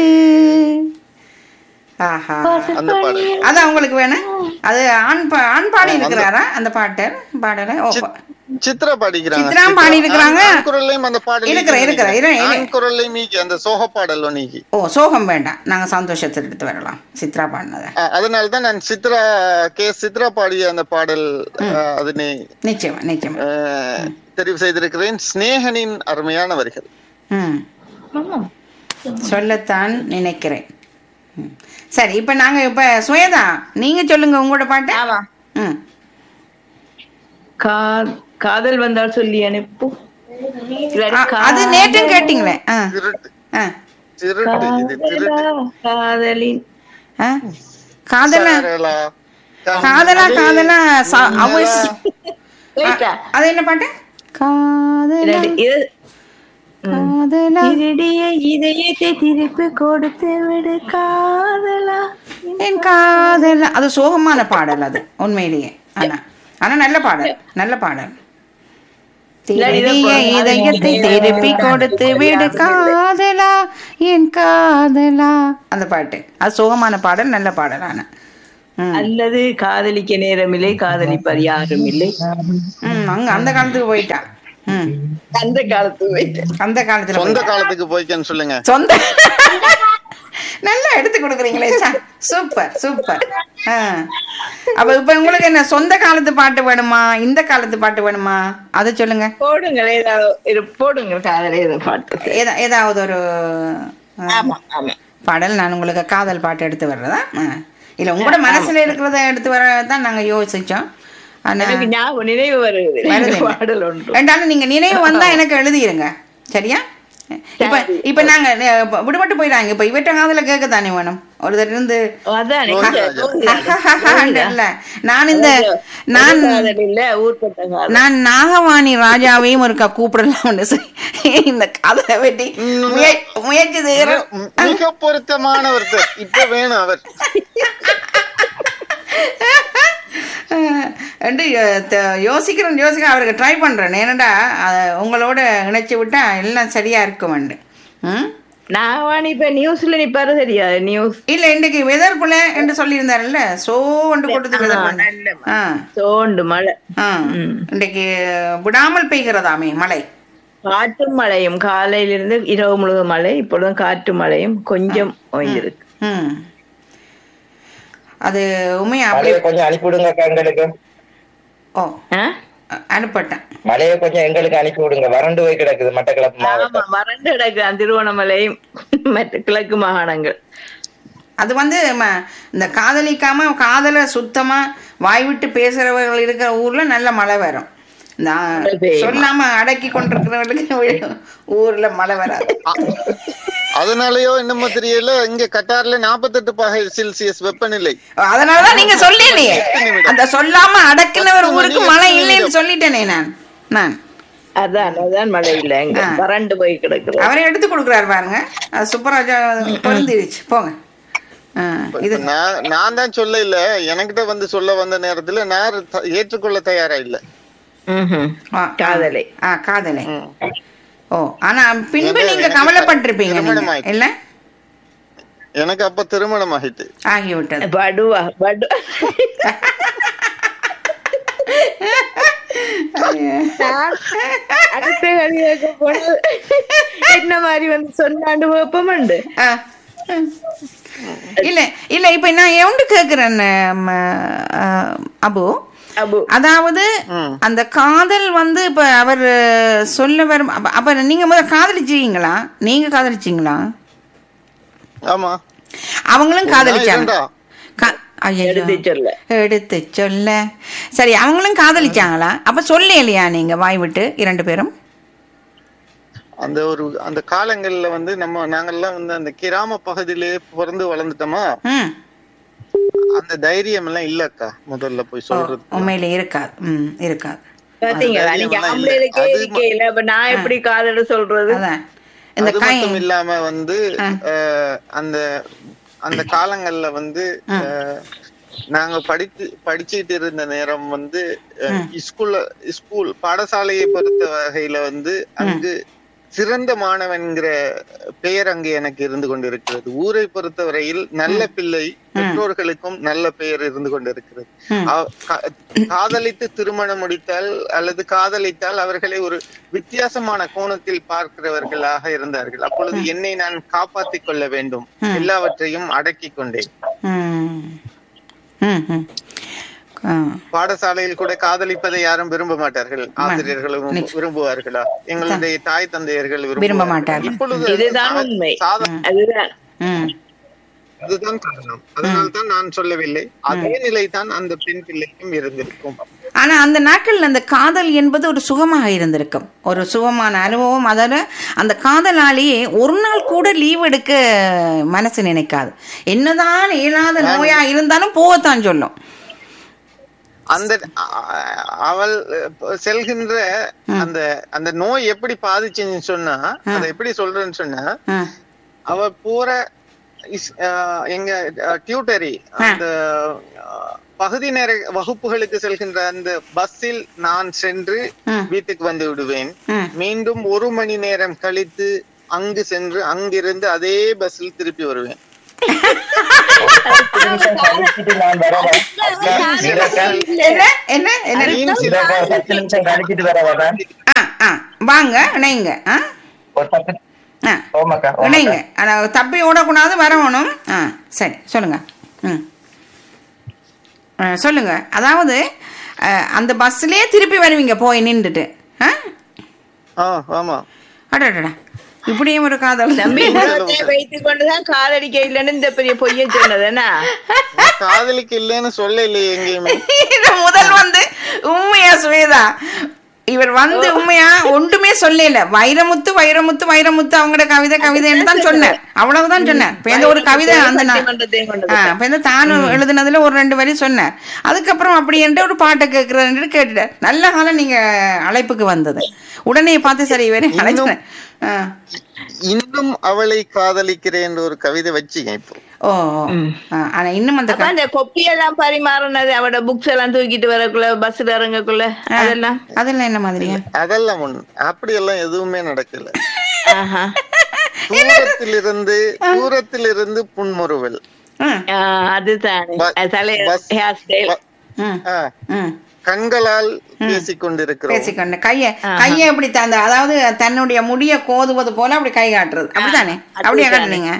அந்த பாடல் அதான் உங்களுக்கு வேணும். அது ஆண் பாடி இருக்கிறாரா அந்த பாடல? சித்ரா பாடிக்கிறாங்க. சித்ரா பாடி இருக்கிறாங்க. குரல்லையும் அந்த பாடல் குரல்லையும் அந்த சோக பாடல் நீக்கி. ஓ, சோகம் வேண்டாம், நாங்க சந்தோஷத்தை எடுத்து வரலாம் சித்ரா பாடினத. அதனாலதான் நான் சித்ரா பாடிய அந்த பாடல் அதனை நிச்சயமா தெரிவு செய்திருக்கிறேன். ஸ்நேகனின் அருமையான வரிகள். சொல்லத்தான் நினைக்கிறேன். சரி, இப்ப நாங்க சுயதா நீங்க சொல்லுங்க உங்களோட பாட்டு. காதல் வந்தால் சொல்லி அனுப்பு. அது நேற்றும் கேட்டீங்களே. காதலின் காதலா அது என்ன பாட்டு? இதயத்தை திருப்பி கொடுத்து விடு காதலா, என் காதலா. அது சோகமான பாடல் அது உண்மையிலேயே. ஆனா ஆனா நல்ல பாடல், நல்ல பாடல். திருடிய இதயத்தை திருப்பி கொடுத்து விடு காதலா என் காதலா, அந்த பாட்டு அது சோகமான பாடல், நல்ல பாடல். ஆனா அல்லது காதலிக்க நேரமில்லை காதலிப்பர் யாரும் இல்லை. அங்க அந்த காலத்துக்கு போயிட்டான். அந்த காலத்துக்கு போயிட்டேன். அந்த காலத்துல சொந்த காலத்துக்கு போயிட்டேன்னு சொல்லுங்க. சொந்த நல்லா எடுத்து கொடுக்குறீங்களே, சூப்பர் சூப்பர். அப்ப இப்ப உங்களுக்கு என்ன சொந்த காலத்து பாட்டு வேணுமா, இந்த காலத்து பாட்டு வேணுமா, அதை சொல்லுங்க. போடுங்க போடுங்க காதலே பாட்டு, ஏதாவது ஒரு பாடல். நான் உங்களுக்கு காதல் பாட்டு எடுத்து வர்றதா இல்ல உங்களோட மனசுல இருக்கிறத எடுத்து வரதான் நாங்க யோசிச்சோம். நினைவு வருது பாடல் ஒன்று. ரெண்டாலும் நீங்க நினைவு வந்தா எனக்கு எழுதிருங்க, சரியா? இப்ப நாங்க விடுபட்டு போயிடாங்க. இப்ப இவற்ற காதல கேட்கத்தானே வேணும் ஒருத்தர் இருந்து. நான் நாகவாணி ராஜாவையும் ஒருக்கா கூப்பிடலாம் இந்த காதலை வெட்டி முயற்சி செய்யறேன். மிக பொருத்தமானவர் இப்ப வேணும் அவர் யோசிக்கிறேன் அவருக்கு ட்ரை பண்றேன். ஏன்னடா உங்களோட இணைச்சு விட்டா எல்லாம் சரியா இருக்கும். நான் இப்ப நியூஸ்ல நிப்பாரு சரியா? நியூஸ் இல்ல இன்னைக்கு வெதர்குள்ள என்று சொல்லியிருந்தாருல்ல, சோண்டு கொடுத்து சோண்டு மழை இன்னைக்கு விடாமல் பெய்கிறதாமே மழை. காற்று மழையும் காலையிலிருந்து இரவு முழுவதும் மழை, இப்பொழுதும் காற்று மழையும் கொஞ்சம் ஓய்ந்திருக்கு. அது உண்மையா அப்படியே கொஞ்சம் அனுப்பிவிடுங்க எங்களுக்கு. ஓ அனுப்பட்டேன். மழையை கொஞ்சம் எங்களுக்கு அனுப்பி விடுங்க, வறண்டு போய் கிடக்குது மட்டக்களப்பு மாவட்டம். வறண்டு கிடக்குது திருவண்ணாமலை மற்ற கிழக்கு மாகாணங்கள். அது இந்த காதலிக்காம காதல சுத்தமா வாய் விட்டு பேசுறவர்கள் இருக்கிற ஊர்ல நல்ல மழை வரும். சொல்லாம அடக்கி கொண்டிருக்கிறவர்களுக்கு ஊர்ல மழை வராது. அதனாலயோ என்னமோ தெரியல, இங்க கட்டார்ல 48°C வெப்பநிலை. அதனாலதான் நீங்க சொல்லலையே, அந்த சொல்லாம அடக்கினவர் ஊருக்கு மழை இல்லைன்னு சொல்லிட்டேனே நான். அதான் மழை இல்ல, வறண்டு போய் கிடக்குது. அவரே எடுத்து கொடுக்குறாரு பாருங்க, அது சுப்பராஜா பொருந்திருச்சு. போங்க. நான் தான் சொல்ல இல்ல, எனக்கிட்ட சொல்ல வந்த நேரத்துல நான் ஏற்றுக்கொள்ள தயாரா இல்ல. காதலை காதலை. ஓ ஆனா பின்பு நீங்க கவலைப்பட்டிருப்பீங்க இல்ல? எனக்கு அப்ப திருமணம் ஆகிவிட்டது. படுவா படு அடுத்த கல்யாணம் போனது என்ன மாதிரி சொன்னாண்டு வெப்பம் உண்டு. இல்ல இல்ல இப்ப நான் எவண்டு கேக்குறேன் அபு, அதாவது அந்த காதல் இப்ப அவர் சொல்ல வரும். அப்ப நீங்க முதல்ல காதலிச்சீங்களா? நீங்க காதலிச்சீங்களா? ஆமா, அவங்களும் காதலிச்சாங்க. எடுத்து சொல்ல சரி, அவங்களும் காதலிச்சாங்களா? அப்ப சொல்ல இல்லையா நீங்க வாய் விட்டு 2 பேரும்? அந்த காலங்கள்ல நாங்கெல்லாம் அந்த கிராம பகுதியிலே பிறந்து வளர்ந்துட்டோமா, அந்த தைரியம் எல்லாம் இல்லக்கா முதல்ல போய் சொல்றது. உண்மையில இருக்காது. இருக்காது. நான் எப்படி காதல சொல்றது? மட்டும் இல்லாம அந்த காலங்கள்ல நாங்க படிச்சுட்டு இருந்த நேரம் ஸ்கூல் பாடசாலையை பொறுத்த வகையில அங்கு சிறந்த மாணவன்கிற பெயர் அங்கு எனக்கு இருந்து கொண்டிருக்கிறது. ஊரை பொறுத்தவரையில் நல்ல பிள்ளை, பெற்றோர்களுக்கும் நல்ல பெயர் இருந்து கொண்டிருக்கிறது. காதலித்து திருமணம் முடித்தால் அல்லது காதலித்தால் அவர்களை ஒரு வித்தியாசமான கோணத்தில் பார்க்கிறவர்களாக இருந்தார்கள். அப்பொழுது என்னை நான் காப்பாற்றிக் கொள்ள வேண்டும், எல்லாவற்றையும் அடக்கி கொண்டேன். பாடசாலையில் கூட காதலிப்பதை யாரும் விரும்ப மாட்டார்கள். ஆசிரியர்களும் விரும்புவார்களா? எங்களுடைய தாய் தந்தையர்கள் விரும்ப மாட்டார்கள். இப்பொழுது அதுதான் காரணம். அதனால்தான் நான் சொல்லவில்லை, அதே நிலைதான் அந்த பெண் பிள்ளைக்கும் இருந்திருக்கும். ஆனா அந்த நாட்கள் அந்த காதல் என்பது ஒரு சுகமாக இருந்திருக்கும், ஒரு சுகமான அனுபவம். அதால அந்த காதலாலேயே ஒரு நாள் கூட லீவ் எடுக்க மனசு நினைக்காது. என்னதான் இயலாத நோயா இருந்தாலும் போகத்தான் சொல்லும். அவள் செல்கின்ற அந்த நோய் எப்படி பாதிச்சுன்னு சொன்னா, அதை எப்படி சொல்றேன்னு சொன்னா, அவ போற எங்க டியூட்டரி அந்த பகுதி நேர வகுப்புகளுக்கு செல்கின்ற அந்த பஸ்ஸில் நான் சென்று வீட்டுக்கு வந்து விடுவேன். மீண்டும் 1 மணி நேரம் கழித்து அங்கு சென்று அங்கிருந்து அதே பஸ்ஸில் திருப்பி வருவேன். வாங்க இணைங்க இணைங்க. தப்பி ஓடக்கூடாது, வரணும். சரி சொல்லுங்க. சொல்லுங்க. அதாவது அந்த பஸ்லயே திருப்பி வருவீங்க போய் நின்றுட்டு. ஆமா. அடடா, இப்படியும் ஒரு காதல். வைத்துக் கொண்டுதான் காதலிக்க இல்லைன்னு இந்த பெரிய பொய்ய சொன்னதுன்னா காதலிக்க இல்லைன்னு சொல்ல இல்லையே எங்கேயுமே. முதல் வந்து உண்மையா சுவேதா, இவர் வந்து உண்மையா ஒன்றுமே சொல்லல. வைரமுத்து வைரமுத்து வைரமுத்து அவங்களோட கவிதைன்னு தான் சொன்னார், அவ்வளவுதான் சொன்னார். இப்ப ஒரு கவிதை அந்த தானும் எழுதுனதுல ஒரு 2 வரி சொன்னார். அதுக்கப்புறம் அப்படி என்று ஒரு பாட்டை கேட்கிறேன் கேட்டுட்டார். நல்ல காலம் நீங்க அழைப்புக்கு வந்தது. உடனே பார்த்து சரி வேற அழைச்சேன். இன்னும் அவளை காதலிக்கிறேன் ஒரு கவிதை வச்சுங்க இப்போ. ஆனா இன்னும் அந்த கொப்பி எல்லாம் பரிமாறினது, அவட புக்ஸ் எல்லாம் தூக்கிட்டு வரக்குள்ள பஸ்ல இறங்கக்குள்ள அதெல்லாம் என்ன மாதிரியா? அதெல்லாம் அப்படி எல்லாம் எதுவுமே நடக்கல. தூரத்திலிருந்து புன்முறுவல், அதுதான் கண்களால் பேசிக்கொண்டு கைய எப்படி தந்த, அதாவது தன்னுடைய முடிய கோதுவது போல அப்படி கை காட்டுறது, அப்படித்தானே? அப்படியே காட்டுனீங்க.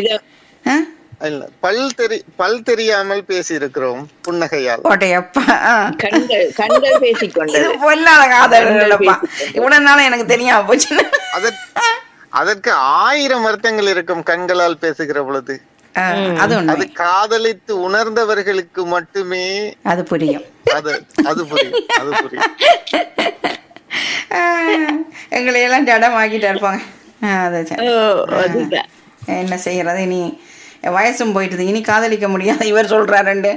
பல் தெரியாமல் பேசி இருக்கிறோம் புன்னகையால். கண்கள் பேசிக்கொண்டு பொல்லாத காதல் இவ்வளவு நாளும் எனக்கு தெரியாம போச்சு. அதற்கு 1000 அர்த்தங்கள் இருக்கும் கண்களால் பேசுகிற பொழுது. அது காதலித்து உணர்ந்தவர்களுக்கு மட்டுமே அது புரியும். அது புரியும். எங்களை எல்லாம் ஜடமாக்கிட்டு இருப்பாங்க. என்ன செய்யறது, இனி வயசும் போயிட்டு இனி காதலிக்க முடியாது இவர் சொல்றாரு.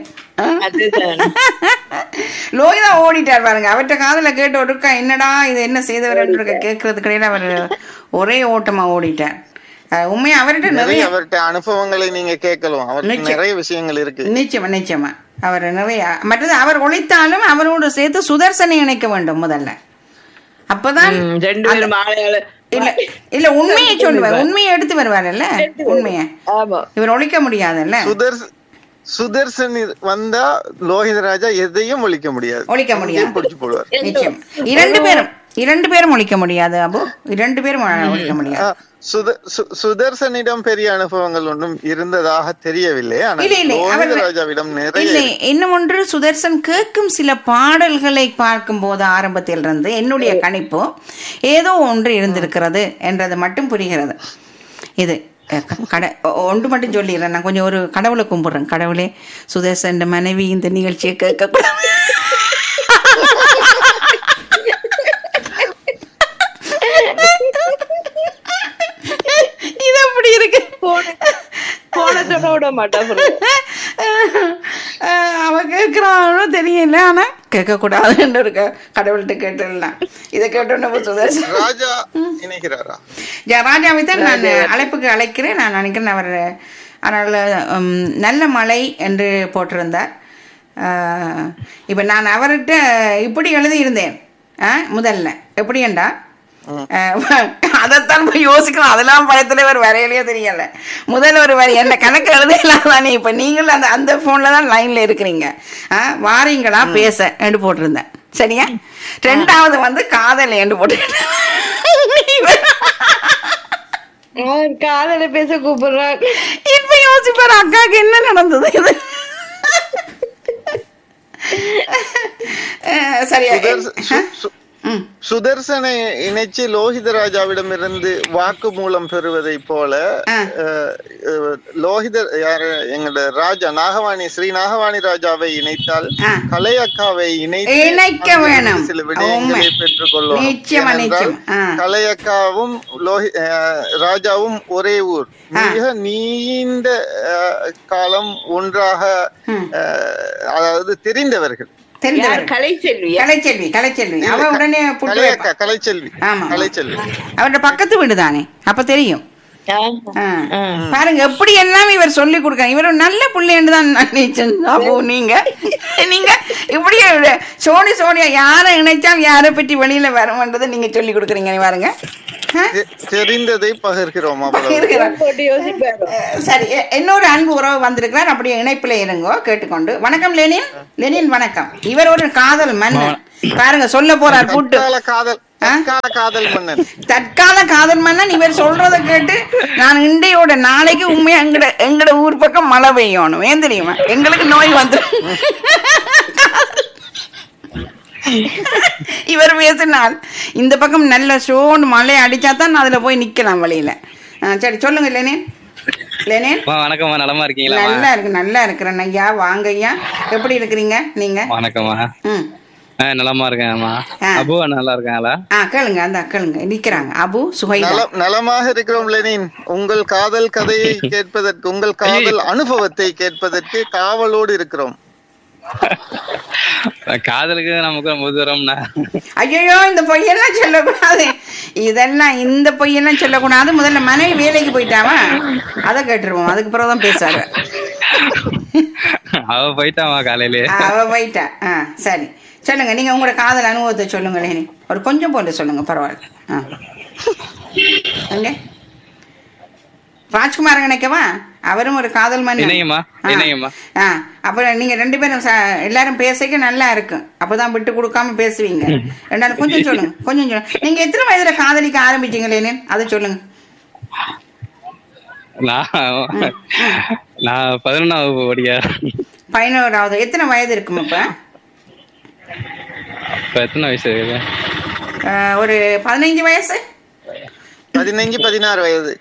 லோகிதா ஓடிட்டார் பாருங்க. அவர்கிட்ட காதல கேட்டு ஒருக்கா என்னடா இது என்ன செய்தவர் கேட்கறது கிடையாது. அவர் ஒரே ஓட்டமா ஓடிட்டார். உண்மையா அவர்கிட்ட நிறைய அனுபவங்களை நீங்க கேட்கலாம். அவருக்கு நிறைய விஷயங்கள் இருக்கு. நிச்சயமா அவர் நிறைய. மற்றது அவர் ஒழித்தாலும் அவரோடு சேர்த்து சுதர்சனை இணைக்க வேண்டும் முதல்ல. அப்பதான் இல்ல உண்மையை சொல்லுவார், உண்மையை எடுத்து வருவார்ல. உண்மைய இவர் ஒழிக்க முடியாதுல்ல. சுதர்சன் வந்தா லோகிதராஜா எதையும் ஒழிக்க முடியாது. நிச்சயம் 2 பேரும் ஒழிக்க முடியாது. அப்போ 2 பேரும் ஒழிக்க முடியாது. சுதர்சனிடம் பெரிய அனுபவங்கள் ஒன்றும் இருந்ததாக தெரியவில்லை. இன்னும் ஒன்று, சுதர்சன் கேட்கும் சில பாடல்களை பார்க்கும் போது ஆரம்பத்தில் இருந்து என்னுடைய கணிப்பு ஏதோ ஒன்று இருந்திருக்கிறது என்றது மட்டும் புரிகிறது. இது ஒன்று மட்டும் சொல்லிடுறேன். நான் கொஞ்சம் ஒரு கடவுளை கும்பிடுறேன். கடவுளே, சுதர்சன் மனைவி இந்த நிகழ்ச்சியை கேட்க இது அப்படி இருக்கு. அவ கேக்குறானோ தெரியல, ஆனா கேட்க கூடாதுன்னு இருக்க. கடவுள்கிட்ட கேட்டுலாம் இதை கேட்டோன்னு சுதர்சன் ராஜாவை தான் நான் அழைப்புக்கு அழைக்கிறேன். நான் நினைக்கிறேன் அவர் அதனால நல்ல மழை என்று போட்டிருந்தார். இப்ப நான் அவர்கிட்ட இப்படி எழுதியிருந்தேன் முதல்ல. எப்படி என்றா அதைத்தான் போய் யோசிக்கலாம். அதெல்லாம் படத்துல ஒரு வரையிலேயே தெரியல. முதல்ல ஒரு வரி என்ன கணக்கு எழுதலாம் தானே. இப்ப நீங்களும் அந்த போன்ல தான் லைன்ல இருக்கிறீங்க. வாரீங்களா பேச என்று போட்டிருந்தேன். சரியா? 2வது வந்து காதல் என்று போட்டிருக்கேன். காதல பேச கூப்பிடுறாங்க. இப்ப யோசிப்பாரு அக்காக்கு என்ன நடந்தது. இது சரியா? சுதர்சனை இணைச்சு லோகிதராஜாவிடம் இருந்து வாக்குமூலம் பெறுவதை போல லோகிதர் யாரு எங்களோட ராஜா நாகவாணி ஸ்ரீ நாகவாணி ராஜாவை இணைத்தால் கலையக்காவை இணைக்க வேணும். சில விடயங்களை பெற்றுக்கொள்ளும். கலையக்காவும் ராஜாவும் ஒரே ஊர், மிக நீண்ட காலம் ஒன்றாக, அதாவது தெரிந்தவர்கள். கலைச்செல்வி அவ உடனே கலைச்செல்வி அவரோட பக்கத்து வீடு தானே, அப்ப தெரியும். பாருங்க எப்படி எல்லாம் இவர் சொல்லி கொடுக்க இவர் நல்ல புள்ளைன்னு தான் நினைச்சேன். அப்போ நீங்க இப்படியே சோனியா யாரை இணைச்சால் யாரை பற்றி வெளியில வரணும்ன்றதை நீங்க சொல்லி கொடுக்குறீங்க. பாருங்க தெரிந்ததை பகிர்கிறோம். சரி, இன்னொரு அன்பு உறவு வந்திருக்கிறார், அப்படியே இணைப்புல இருங்கோ கேட்டுக்கொண்டு. வணக்கம் லெனின். லெனின் வணக்கம். இவர் ஒரு காதல் மன்னன் பாருங்க சொல்ல போறார் கூட்டு தற்கால காதல் மன்னன். இவர் சொல்றத கேட்டு நான் இண்டையோட நாளைக்கு உண்மையா எங்கட ஊர் பக்கம் மழை பெய்யணும். ஏன் தெரியுமா, எங்களுக்கு நோய் வந்துடும். இவர் பேசினால் இந்த பக்கம் நல்ல சோன்னு மழை அடிச்சாதான் அதுல போய் நிக்கலாம் வழியில. சரி சொல்லுங்க லெனின். லெனின் வணக்கம்மா, நலமா இருக்கீங்களா? நல்லா இருக்கிறேன் ஐயா. வாங்க ஐயா, எப்படி இருக்கிறீங்க நீங்க? வணக்கம்மா. நலமா இருக்கேன்மா. அபு நல்லா இருக்காங்களா? கேளுங்க, அந்த கேளுங்க நிக்கிறாங்க. அபு சுஹைதா. நலமாக இருக்கிறோம் லெனின். உங்கள் காதல் கதையை கேட்பதற்கு, உங்கள் காதல் அனுபவத்தை கேட்பதற்கு காவலோடு இருக்கிறோம். காதலுக்கு நமக்கு ரொம்ப தூரம்னா. ஐயோ இந்த பொய்யெல்லாம் சொல்லக்கூடாது, இதெல்லாம் இந்த பொய்யெல்லாம் சொல்லக்கூடாது. முதல்ல மனைவி வேலைக்கு போயிட்டாவா அதை கேட்டுருவோம், அதுக்கு பிறகுதான் பேசாரு. அவ போயிட்டாமா காலையில, அவ போயிட்டா. சரி சொல்லுங்க, நீங்க உங்களோட காதல் அனுபவத்தை சொல்லுங்க லெனின். ஒரு கொஞ்சம் போல சொல்லுங்க, பரவாயில்ல. ராஜ்குமார் நினைக்கவா, அவரும் ஒரு காதல் மன்னன். அப்புறம் நீங்க 2 பேரும் எல்லாரும் பேசிக்க நல்லா இருக்கும், அப்பதான் விட்டு கொடுக்காம பேசுவீங்க. ரெண்டாலும் கொஞ்சம் சொல்லுங்க, கொஞ்சம் சொல்லுங்க. நீங்க எத்தனை வயதுல காதலிக்க ஆரம்பிச்சீங்க லெனின், அதை சொல்லுங்க. நான் 11வது படியா. 11வது. எத்தனை வயது இருக்கும் இப்ப? எத்தனை வயசு இருக்குது? ஒரு 15 வயசு. 15-16 வயது.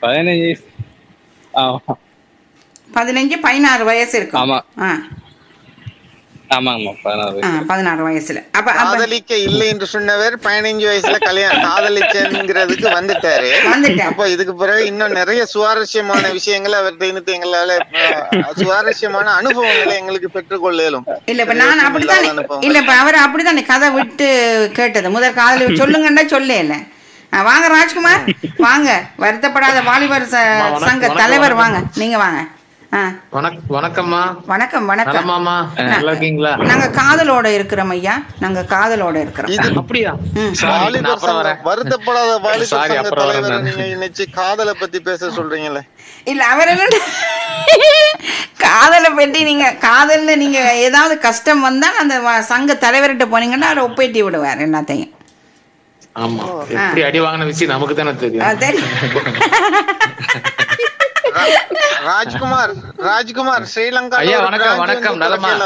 15-16 வயசு இருக்கும். ஆமா ஆமாங்கம்மா, 16 வயசுல. அப்ப காதலிக்க இல்லை என்று சொன்னவர் 15 வயசுல கல்யாணம் காதலிச்சங்கிறதுக்கு வந்துட்டாரு. அப்ப இதுக்கு பிறகு இன்னும் நிறைய சுவாரஸ்யமான விஷயங்கள் அவர்கிட்ட எங்களால சுவாரஸ்யமான அனுபவங்களை எங்களுக்கு பெற்றுக்கொள்ள இயலும். இல்ல இப்ப நான் அப்படித்தானே, இல்ல இப்ப அவர் அப்படித்தானே கதை விட்டு கேட்டது. முதல் காதலி சொல்லுங்கண்டா சொல்ல இல்ல. வாங்க ராஜ்குமார், வாங்க. வருத்தப்படாத வாலிபர் சங்க தலைவர், வாங்க நீங்க வாங்க. வணக்கம்மா. வணக்கம். வணக்கம். நல்லா இருக்கீங்களா? நாங்க காதலோட இருக்கிறோம் ஐயா, நாங்க காதலோட இருக்கிறோம். அப்படியா? வருத்தப்படாத வாலிபர் சங்க தலைவர் நீங்க இன்னைக்கு காதலை பத்தி பேச சொல்றீங்களே? இல்ல அவர் என்ன காதலை பற்றி, நீங்க காதல்ல நீங்க ஏதாவது கஷ்டம் வந்தா அந்த சங்க தலைவர்கிட்ட போனீங்கன்னா அவர் ஒப்பேட்டி விடுவார் எல்லாத்தையும். ஆமா, எப்படி அடி வாங்கின விஷயம் நமக்கு தானே தெரியும். ராஜ்குமார் ஸ்ரீலங்கா. வணக்கம்.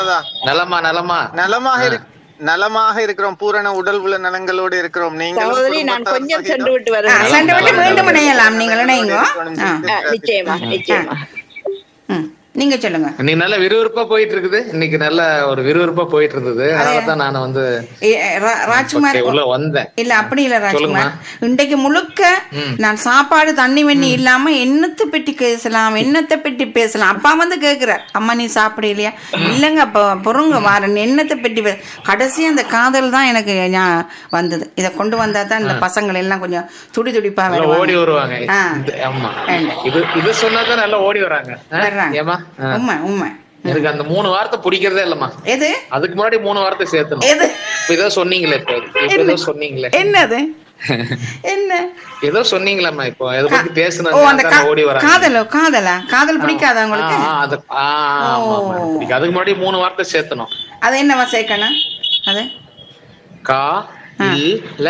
நலமாக இருக்கிறோம், பூரண உடல் உள்ள நலங்களோடு இருக்கிறோம். நீங்கள் நான் கொஞ்சம் சென்று விட்டு வரேன். சென்று விட்டு மீண்டும் இணையலாம். நீங்கள் இணைங்க. நிச்சயமா நிச்சயமா. நீங்க சொல்லுங்க. இன்னைக்கு நல்ல விறுவிறுப்பா போயிட்டு இருக்குது. இன்னைக்கு நல்ல ஒரு விறுவிறுப்பா போயிட்டு இருந்தது. அதனாலதான் நான் வந்து ராஜ்குமார் உள்ள வந்தேன். இல்ல அப்படி இல்ல ராஜ்குமார், இன்றைக்கு முழுக்க நான் சாப்பாடு தண்ணி வெண்ணி இல்லாம என்னத்தை பற்றி பேசலாம், என்னத்தை பற்றி பேசலாம். அப்பா வந்து கேக்குறார், அம்மா நீ சாப்பிட இல்லையா? இல்லங்க அப்ப பொறுங்க வாரன், என்னத்தை பற்றி கடைசி அந்த காதல் தான் எனக்கு வந்தது. இத கொண்டு வந்தா தான் இந்த பசங்கள் எல்லாம் கொஞ்சம் துடிப்பா ஓடி வருவாங்க. இது சொன்னாதான் நல்லா ஓடி வராங்க. உண்மை உண்மை. எனக்கு அந்த 3 வார்த்தை பிடிக்கிறதே இல்லம்மா. எது? அதுக்கு முன்னாடி 3 வார்த்தை சேர்த்தணும். எது? ஏதோ சொன்னீங்களே, ஏதோ சொன்னீங்களே. என்னது? என்ன ஏதோ சொன்னீங்களா? இப்போ எதை பத்தி பேசுனா ஓடி வராங்க. காதல் பிடிக்காதா உங்களுக்கு? அதுக்கு முன்னாடி 3 வார்த்தை சேர்த்தணும். அது என்னவா சேர்க்கணும்? அது கா இல்ல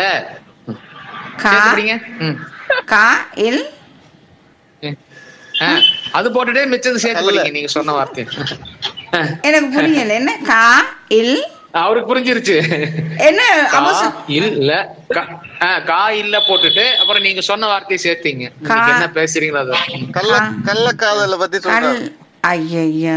கா இல் அது போட்டுட்டே மிச்சம் சேர்த்து படிங்க. நீங்க சொன்ன வார்த்தை எனக்கு புரியல. என்ன கா இல்? அவருக்கு புரிஞ்சிருச்சு. என்ன இல்ல கா இல்ல போட்டுட்டு அப்புறம் நீங்க சொன்ன வார்த்தையை சேர்த்தீங்க. என்ன பேசுறீங்களா? அது கள்ளக்காதலை பத்தி சொல்றேன். ஐயா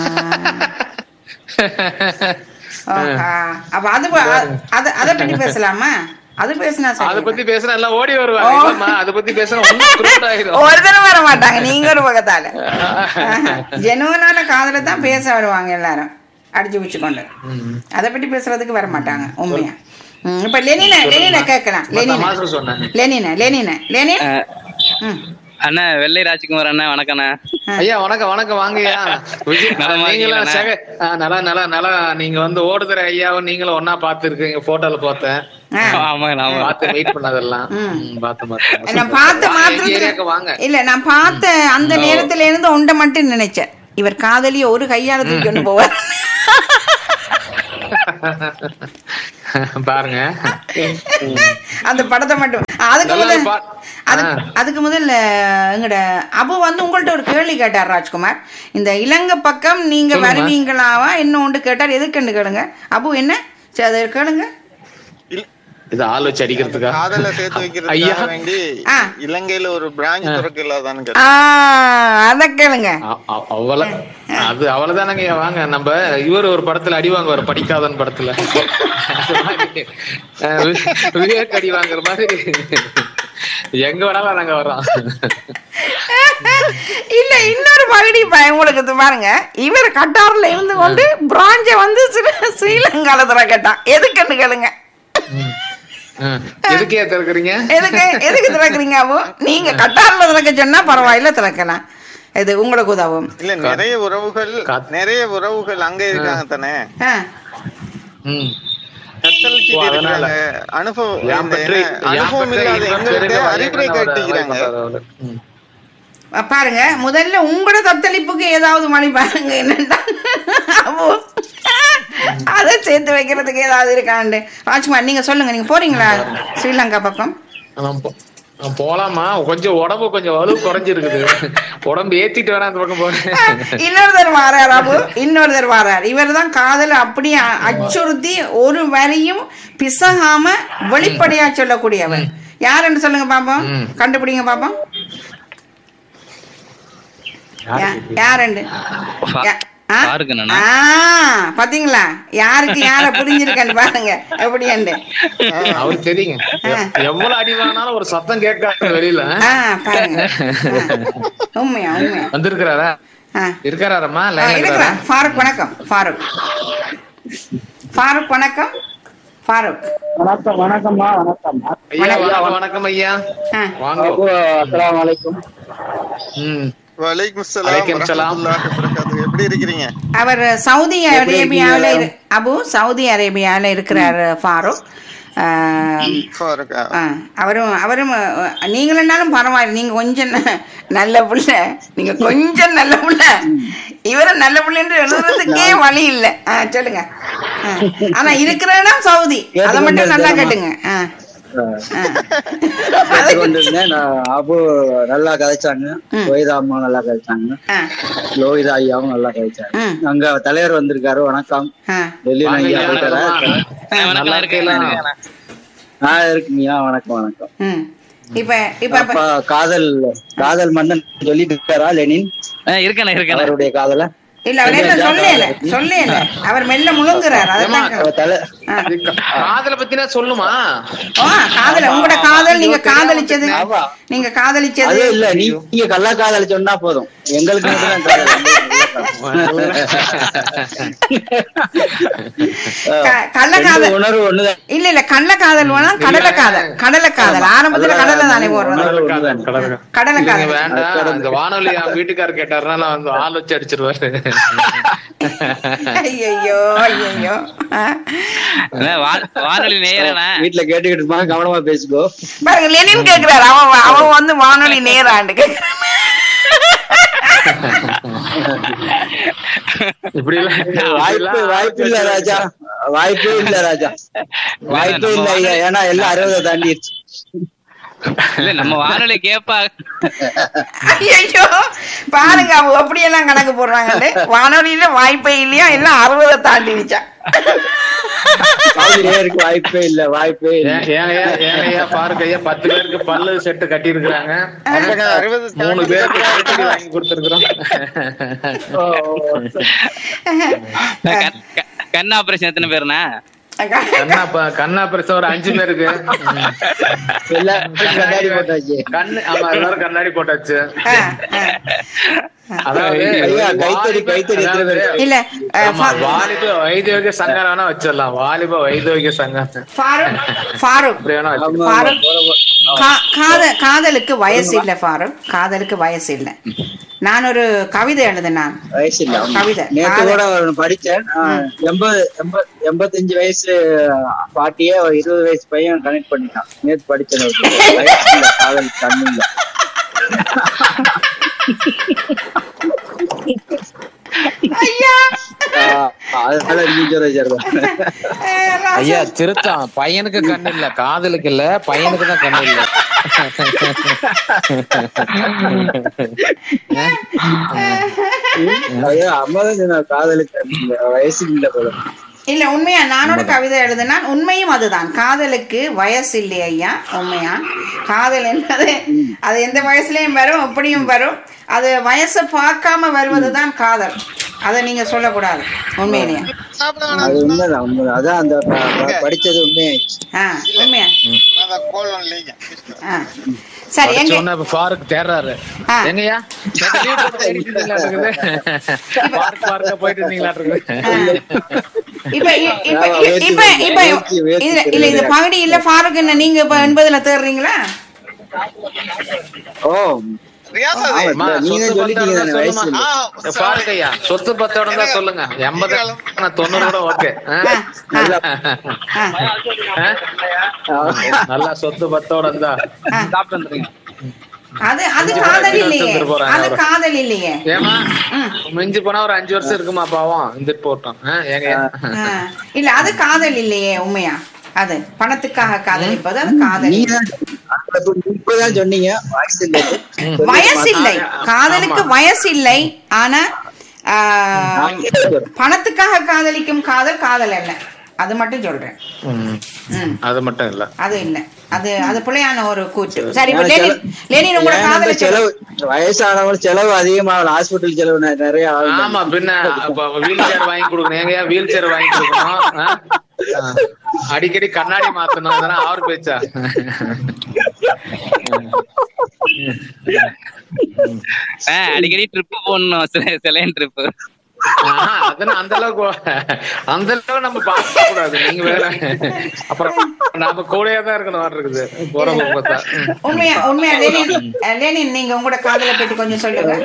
அப்ப அது அத பத்தி பேசலாமா? அது பேசினா அத பத்தி பேசினா எல்லாம் ஓடி வருவாங்க. அத பத்தி பேசினா ஒரு தரம் வர மாட்டாங்க. நீங்க ஒரு பக்கத்தால ஜெனுவனான காதல தான் பேச வருவாங்க எல்லாரும் அடிச்சு வச்சுக்கொண்டு. அத பத்தி பேசுறதுக்கு வர மாட்டாங்க உண்மையா. இப்ப லெனின கேட்கலாம். லெனின் அண்ணா வெள்ளை ராஜ்குமார் அண்ணா வணக்கண்ணா. ஐயா வணக்கம் வணக்கம் வாங்கய்யா. நீங்களும் நல்லா நீங்க வந்து ஓடுதுற ஐயாவும் நீங்களும் ஒன்னா பாத்து இருக்கீங்க, போட்டோல பார்த்தேன். பார்த்து வெயிட் பண்ணதெல்லாம் இல்ல நான் பார்த்த அந்த நேரத்துல இருந்து ஒன்றை மட்டும் நினைச்சேன், இவர் காதலிய ஒரு கையால தூக்கி கொண்டு போவார். பாருங்க அந்த படத்தை மட்டும். அதுக்கு முதல்ல எங்கட அபு வந்து உங்கள்ட்ட ஒரு கேள்வி கேட்டார் ராஜ்குமார். இந்த இலங்கை பக்கம் நீங்க வருவீங்களாவா என்ன ஒன்று கேட்டார். எதுக்குன்னு கேளுங்க அபு. என்ன அதை கேளுங்க. இது ஆள் வச்சு அடிக்கிறதுக்கா? காதல சேர்த்து வைக்கிறதுக்காக வேண்டி இலங்கையில ஒரு பிரான்ச் திறக்கலாதான்னு அத கேளுங்க. அது அவ்வளவுதானங்க. வாங்க நம்ம இவர் ஒரு படத்துல அடி வாங்குவார், படிக்காதன் படத்துல விவேக் அடி வாங்குற மாதிரி எங்க வேணாலும் நாங்க வர்றோம். இல்ல இன்னொரு பகுதி உங்களுக்கு பாருங்க, இவர் கட்டார்ல இருந்து கொண்டு பிராஞ்ச வந்து ஸ்ரீலங்கால திறக்கட்டான். எதுக்குன்னு கேளுங்க. எதுக்கே திறக்குறீங்க? எதுக்கு திறக்குறீங்க? அப்போ நீங்க கட்டார்ல திறக்க சொன்னா பரவாயில்ல, திறக்கலாம். இது உங்களுக்கு உதவும். இல்ல நிறைய உறவுகள் அங்க இருக்காங்க தானே. அனுபவம் இல்லாத எங்களுக்கு அறிவுரை காட்டுகிறாங்க. பாருங்க முதல்ல உங்களோட தத்தளிப்புக்கு ஏதாவது மணி பாருங்க என்னன்னா அதை சேர்த்து வைக்கிறதுக்கு ஏதாவது இருக்காண்டு. ராஜ்குமார் நீங்க சொல்லுங்க, நீங்க போறீங்களா ஸ்ரீலங்கா பக்கம்? போலாமா? கொஞ்சம் உடம்பு கொஞ்சம் வலு குறைஞ்சிருக்குது, உடம்பு ஏத்திட்டு வேணா அந்த பக்கம் போறேன். இன்னொருத்தர் வாரார் அபு, இன்னொருத்தர் வாரார். இவர் தான் காதல அப்படியே அச்சுறுத்தி ஒரு வரியும் பிசகாம வெளிப்படையா சொல்லக்கூடியவர். யாருன்னு சொல்லுங்க பாப்போம், கண்டுபிடிங்க பாப்போம். யாருண்டு? பாத்தீங்களா யாருக்கு யார புரிஞ்சிருக்கேன்னு பாருங்க எப்படி. அவரு தெரியுங்க, எவ்வளவு அடி வாங்கினாலும் ஒரு சத்தம் கேட்காது வெளியில. பாருங்க உண்மையா உண்மையா வந்திருக்கிறாரா? இருக்காராமா? ஃபாரூக் வணக்கம். ஃபாரூக் வணக்கம். ஃபாரூக் வணக்கம். வணக்கம்மா. வணக்கம் ஐயா. வணக்கம் ஐயா. வாங்க. அஸ்ஸலாமு அலைக்கும். வலைக்கும் சலாம். எப்படி இருக்கிறீங்க? அவர் சவுதி அரேபியாவில சவுதி அரேபியாவில இருக்கிறார் ஃபாரூக். அவரும் நீங்களும் பரவாயில்ல, நீங்க கொஞ்சம் நல்ல புள்ள, நீங்க கொஞ்சம் நல்ல புள்ள, இவரும் நல்ல புள்ளன்னு எழுதுறதுக்கே வழி இல்லை. சொல்லுங்க. ஆனா இருக்கிற இடம் சவுதி, அதை மட்டும் நல்லா கேட்டுங்க. அபு நல்லா கதைச்சாங்க, லோகிதா அம்மா நல்லா கதைச்சாங்க, லோகிதா ஐயாவும் நல்லா கதைச்சாங்க. அங்க தலைவர் வந்திருக்காரு. வணக்கம். டெல்லியில ஐயா இருக்குங்கய்யா. வணக்கம் வணக்கம். இப்ப காதல் மன்னன் சொல்லிட்டு இருக்காரா லெனின்? இருக்கேன் அவருடைய காதல இல்ல அவர் என்ன சொல்லல அவர் மெல்ல முழுங்குறாரு. காதல பத்தினா சொல்லுமா? காதல உங்களோட காதல் நீங்க காதலிச்சது இல்ல, நீங்க கள்ள காதல் சொன்னா போதும், எங்களுக்கு கள்ளக்காதல் உணர்வு ஒண்ணுதான். இல்ல கள்ளக்காதல் வேணா கடலை காதல் ஆரம்பத்துல கடலை தானே போடுறோம். கடலை காதல் வேண்டாம். இந்த வானொலி வீட்டுக்காரர் கேட்டாருன்னா வந்து ஆள் வச்சு அடிச்சிருவாரு. ஐயோ ஐயோ வானொலி நேரா வீட்டுல கேட்டுக்கிட்டு இருப்பாங்க, கவனமா பேசிக்கோ. பாருங்க லெனின் கேக்குறாரு, அவன் வந்து வானொலி நேராண்டு இப்படி வாய்ப்பு இல்ல ராஜா, வாய்ப்பே இல்ல ராஜா, வாய்ப்பே இல்ல. ஏன்னா எல்லாம் 60 தாண்டிடுச்சு. நம்ம வானொலி கேப்பா. ஐயோ பாருங்க அவங்க அப்படியெல்லாம் கணக்கு போடுறாங்க. வானொலியில வாய்ப்பே இல்லையா, எல்லாம் 60 தாண்டிடுச்சா. வாய்ப்பே இல்ல, வாய்ப்பே இல்ல. பாருங்க ஐயா, 10 பேருக்கு பல்லு செட்டு கட்டி இருக்கிறாங்க, 3 பேருக்கு வாங்கி கொடுத்துருக்கோம். கண் ஆபரேஷன் எத்தனை பேருண்ணா? கண்ணா பெருசா ஒரு 5 பேருக்கு கண்ணாடி போட்டாச்சு. கண்ணு ஆமா எல்லாரும் கண்ணாடி போட்டாச்சு. இல்ல வாலிப வைத்தியோகிய சங்கம் வேணா வச்சிடலாம். வாலிப வைத்தியோகிய சங்கம். காதலுக்கு வயசு இல்ல ஃபாரூக், காதலுக்கு வயசு இல்ல. நான் ஒரு கவிதை எழுதினேன். வயசு இல்ல கவிதை நேத்து கூட படிச்சேன். 85 வயசு பாட்டிய 20 வயசு பையன் கனெக்ட் பண்ணிட்டான். நேத்து படிச்சேன். காதல் கண்ணு ஐயா திருத்தான். பையனுக்கு கண்ணு இல்ல, காதலுக்கு இல்ல, பையனுக்கு தான் கண்ணு இல்ல. காதலுக்கு வயசு இல்ல போல. இல்ல உண்மையா நானோட கவிதை எழுதுனா உண்மையும் அதுதான். காதலுக்கு வயசு இல்லை ஐயா. உண்மையா காதல் என்பது அது எந்த வயசுலயும் வரும், எப்படியும் வரும். அது வயசை பார்க்காம வருவதுதான் காதல். அத நீங்க சொல்லக்கூடாது. உண்மையிலேயே அதான் அந்த படிச்சது உண்மையா. சரி எங்க ஃபாரூக் தேர்றாரு. எங்கயா போயிட்டு இருந்தீங்களா? இல்ல இந்த பகுதி இல்ல ஃபாரூக் என்ன நீங்க இப்ப 80ல தேடுறீங்களா? சொத்து பத்தோட தான் சொல்லுங்க. 80 90 கூட ஓகே. நல்லா சொத்து பத்தோட இருந்தா அது காதல் இல்லையே. அது காதல் இல்லையே. ஏமா மிஞ்சி போனா ஒரு 5 வருஷம் இருக்குமா பாவம் இந்த போட்டோம். இல்ல அது காதல் இல்லையே. உண்மையா அது பணத்துக்காக காதலிப்பது அது காதல். சொன்னீங்க வயசு இல்லை, காதலுக்கு வயசு இல்லை. ஆனா பணத்துக்காக காதலிக்கும் காதல் காதல் அல்ல. அது மட்டும் சொல்றேன். அது மட்டும் இல்ல, அது இல்ல, அது பிள்ளையான ஒரு கூற்று. சரி லெனின் உங்களோட காதல் செலவு வயசானவங்க செலவு அதிகமாக ஹாஸ்பிட்டல் செலவு நிறைய. ஆமா பின்ன வீல் சேர் வாங்கி கொடுக்கணும். ஏங்க வீல் சேர் வாங்கி கொடுக்கணும், அடிக்கடி கண்ணாடி மாத்தணும். அதெல்லாம் அவர் பேச்சா? அடிக்கடி ட்ரிப் போடணும், செலைன் ட்ரிப். அதெல்லாம் அந்த அளவுக்கு நம்ம பார்க்க கூடாது. நீங்க வேற அப்புறம் நாம கூடயே தான் இருக்கணும் இருக்குது. உண்மையா உண்மையா லெனின் நீங்க உங்களோட காதலை பற்றி கொஞ்சம் சொல்லுங்க.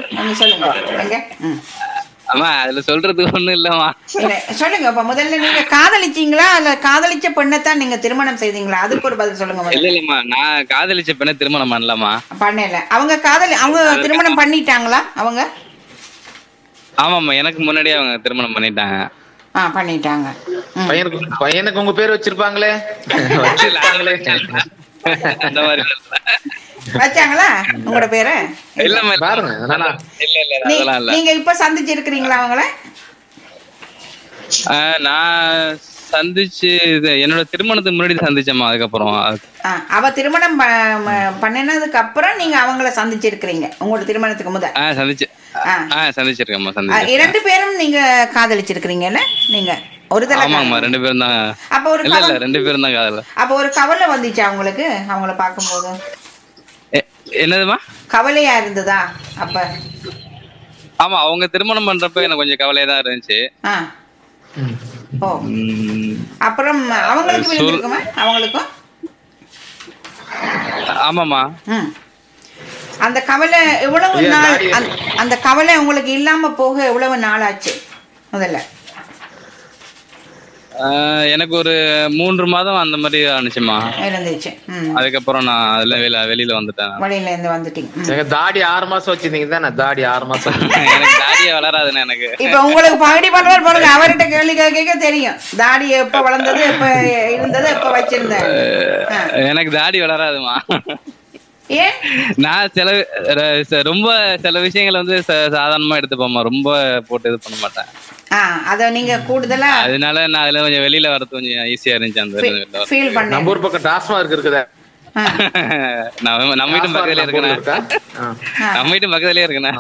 ஆமா அதுல சொல்றதுக்கு ஒண்ணும் இல்லமா. சொல்லுங்க. இப்ப முதல்ல நீங்க காதலிச்சீங்களா இல்ல காதலிச்ச பெண்ணைத்தான் நீங்க திருமணம் செய்தீங்களா? அதுக்கு ஒரு பதில் சொல்லுங்க. இல்ல இல்லம்மா, நான் காதலிச்ச பெண்ணை திருமணம் பண்ணலாமா? பண்ணல. அவங்க திருமணம் பண்ணிட்டாங்களா? அவங்க ஆமாமா, எனக்கு முன்னாடியே அவங்க திருமணம் பண்ணிட்டாங்க. பண்ணிட்டாங்க. பையனுக்கு உங்க பேர் வச்சிருப்பாங்களே? வச்சிருக்காங்களே அந்த மாதிரி வச்சாங்களா உங்களோட பேரு? நீங்க இப்ப சந்திச்சு இருக்கிறீங்களா அவங்கள? நான் சந்திச்சு என்னோட திருமணத்துக்கு முன்னாடி சந்திச்சேம்மா. அதுக்கப்புறம் அவ திருமணம் பண்ணினதுக்கு அப்புறம் நீங்க அவங்கள சந்திச்சிருக்கிறீங்க. உங்களோட திருமணத்துக்கு முதல் சந்திச்சிருக்கேன். 2 பேரும் நீங்க காதலிச்சிருக்கிறீங்கல்ல? நீங்க ஒரு தடவை? ஆமாமா 2 பேரும் தான். அப்ப ஒரு 2 பேரும் தான் காதல. அப்ப ஒரு கவலை வந்துச்சா உங்களுக்கு அவங்கள பார்க்கும்போது? என்னதுமா? கவலையா இருந்ததா அப்ப? ஆமா, அவங்க திருமணம் பண்றப்ப எனக்கு கொஞ்சம் கவலையா தான் இருந்துச்சு. அப்புறம் அவங்களுக்கு விழுந்திருக்குமா? அவங்களுக்கும்? ஆமாமா. அந்த கவலை எவ்வளவு நாள், அந்த கவலை உங்களுக்கு இல்லாம போக எவ்வளவு நாள் ஆச்சு முதல்ல? எனக்கு ஒரு 3 மாதம் அந்த மாதிரி ஆனிச்சுமா இருந்துச்சு. அதுக்கப்புறம் நான் அதுல வெளியில வந்துட்டேன். வெளியில இருந்து வந்துட்டீங்க. தாடி 6 மாசம் வச்சிருந்தீங்க தானே? தாடி 6 மாசம். எனக்கு தாடியே வளராதுன்னு எனக்கு. இப்ப உங்களுக்கு பகுடி பண்றாரு பாருங்க. அவர்கிட்ட கேள்வி கேட்க தெரியும். தாடி எப்ப வளர்ந்தது, எப்ப இருந்தது, எப்ப வச்சிருந்தேன். எனக்கு தாடி வளராதுமா. ஏன்? நான் ரொம்ப சில விஷயங்களை வந்து சாதாரணமா எடுத்துப்போமா, ரொம்ப போட்டு இது பண்ண மாட்டேன். அத நீங்க கூடுதலா அதனால நான் அதுல கொஞ்சம் வெளியில வரது கொஞ்சம் ஈஸியா இருந்துச்சு. அந்த ஃபீல் பண்ணேன். நம்ம ஊர் பக்கம் டாஸ்மார்க் இருக்குதா? நம்ம வீட்டு பக்கத்துல இருக்கேன். நம்ம வீட்டு பக்கத்துலயே இருக்கேன்.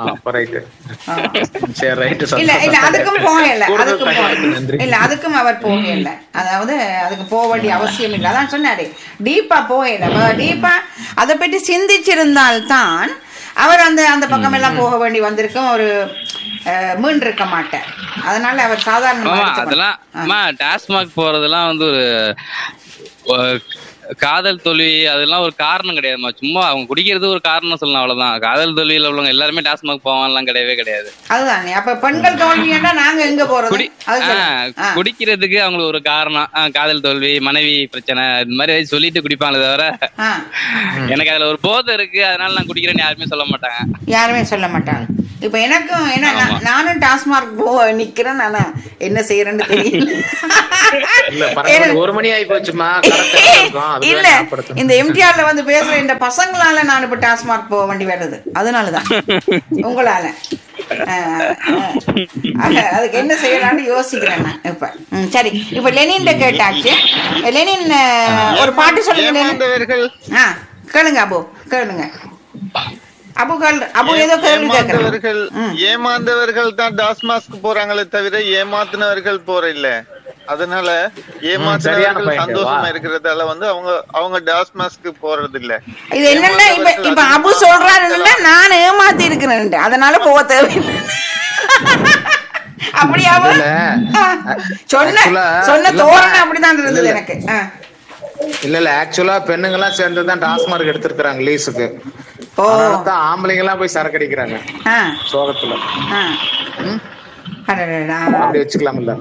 அதுக்கும் போகல. அதுக்கும் அவர் போகல. அதாவது அதுக்கு போக வேண்டிய அவசியம் இல்லை. அதான் சொன்னாரு டீப்பா போகல. டீப்பா அதை பற்றி சிந்திச்சிருந்தால்தான் அவர் அந்த பக்கம் எல்லாம் போக வேண்டி வந்திருக்கும், ஒரு மீண்டு இருக்க மாட்டார். அதனால அவர் சாதாரண அதெல்லாம் டாஸ்மாக் போறதெல்லாம் வந்து ஒரு காதல் தோல்வி அதெல்லாம் ஒரு காரணம் கிடையாதுமா. சும்மா அவங்க குடிக்கிறது ஒரு காரணம் சொல்லலாம், அவ்வளவுதான். காதல் தோல்வியில உள்ளவங்க எல்லாருமே டாஸ்மாக் போவான்லாம் கிடையவே கிடையாது. அதுதானே. அப்ப பெண்கள் தோல்வின்னா நாங்க எங்க போறது? குடிக்கிறதுக்கு அவங்களுக்கு ஒரு காரணம், காதல் தோல்வி, மனைவி பிரச்சனை, இது மாதிரி சொல்லிட்டு குடிப்பாங்களே தவிர எனக்கு அதுல ஒரு போதை இருக்கு அதனால நான் குடிக்கிறேன்னு யாருமே சொல்ல மாட்டாங்க. யாருமே சொல்ல மாட்டாங்க. இப்ப எனக்கும் நானும் டாஸ்மார்க் போக நிக்கிறேன், ஆனா என்ன செய்யறேன்னு தெரியல. ஒரு மணி ஆகி போச்சுமா. இல்ல இந்த எம்டிஆர்ல வந்து பேசுற இந்த பசங்களால நான் இப்ப டாஸ்மார்க் போக வேண்டி வருது, அதனாலதான் உங்களால. அதுக்கு என்ன செய்யலாம்னு யோசிக்கிறேன் நான் இப்ப. சரி, இப்ப லெனின் கேட்டாச்சு. லெனின் ஒரு பாட்டு சொல்லுங்க. கேளுங்க அபு, கேளுங்க அபு. ஏதோ ஏமாந்தவர்கள் தான் டாஸ்மாஸ்க்கு போறாங்களே தவிர ஏமாத்தினவர்கள் போற இல்ல. அதனால ஏமாத்தினவர்கள் சந்தோஷமா இருக்கிறதால வந்து அவங்க டாஸ்மாஸ்க்கு போறது இல்ல. இது என்னன்னா இப்ப அபு சொல்றாருன்னா நான் ஏமாத்தி இருக்கிறேன் அதனால போக தேவையில்லை. அப்படியா சொன்ன தோரணை அப்படிதான் இருந்தது எனக்கு. இல்ல ஆக்சுவலா பெண்ணுங்க எல்லாம் சேர்ந்துதான் டாஸ்மார்க் எடுத்திருக்காங்க லீஸுக்கு. ஆம்பளைங்க எல்லாம் போய் சரக்கு அடிக்கிறாங்க சோகத்துல. அப்படி வச்சுக்கலாம்ல.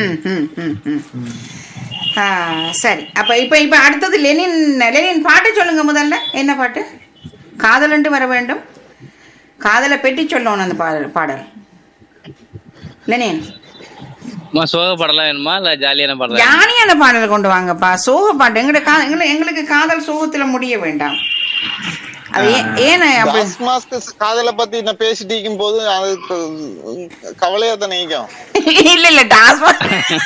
சரி, அப்ப இப்ப அடுத்தது லெனின் பாட்டு சொல்லுங்க. முதல்ல என்ன பாட்டு? காதல் வர வேண்டும், காதலை பெட்டி சொல்லணும் அந்த பாடல். லெனின் சோக பாடலாம் வேணுமா இல்ல ஜாலியான பாடல்? ஜாலியான பாடல் கொண்டு வாங்கப்பா. சோக பாட்டு எங்களுக்கு காதல் சோகத்துல முடிய வேண்டாம். அது ஏன் காதலை பத்தி நான் பேசிட்டு இருக்கும் போது அதுக்கு கவலையா தான் நீக்கும். இல்ல டாஸ்மாக்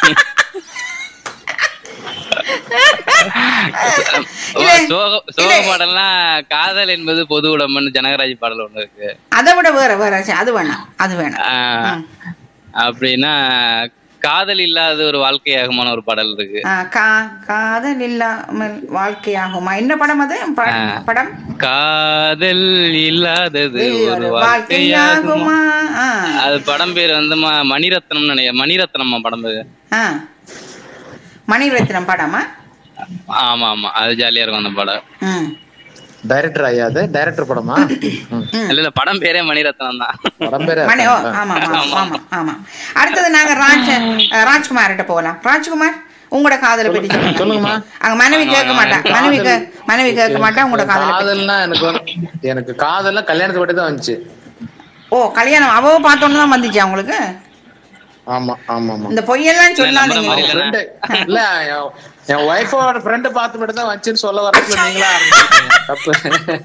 சோக பாடல்லாம் காதல் என்பது பொது உடம்புன்னு ஜனகராஜ் பாடல் ஒண்ணு இருக்கு. அதை விட வேற அது வேணாம். அப்படின்னா காதல் இல்லாத ஒரு வாழ்க்கையாகுமான ஒரு பாடல் இருக்கு. காதல் இல்லாமல் வாழ்க்கையாகுமா? என்ன படம் அது? படம் காதல் இல்லாதது ஒரு வாழ்க்கையாகுமா. அது படம் பேர் வந்து மணிரத்னம் நினைக்கிறேன். மணிரத்னமா படம் பேரு? மணிரத்னம் படமா? ஆமா ஆமா, அது ஜாலியா இருக்கும் அந்த படம். டைரக்டர் ஐயா, அது டைரக்டர் படமா? இல்ல படம் பேரே மணிரத்னம் தான். படம் பேரே. ஆமா. அடுத்தது நாங்க ராஜ்குமார் கிட்ட போகலாம். ராஜ்குமார், உங்களோட காதலை பத்தி சொல்லுங்கம்மா. அங்க மனைவி கேட்க மாட்டா உங்களோட காதல்னா எனக்கு காதல்லாம் கல்யாணத்தை பத்தி தான் வந்துச்சு. ஓ, கல்யாணம் அவ பார்த்தோன்னு தான் வந்துச்சு உங்களுக்கு? ஆமா ஆமா ஆமா. இந்த பொய்யெல்லாம் சொல்லாதீங்க. இல்ல என் ஒய்ஃபோட ஃப்ரெண்ட் பார்த்து மட்டும் தான் வந்துச்சுன்னு சொல்ல வரது நீங்களா தப்பு.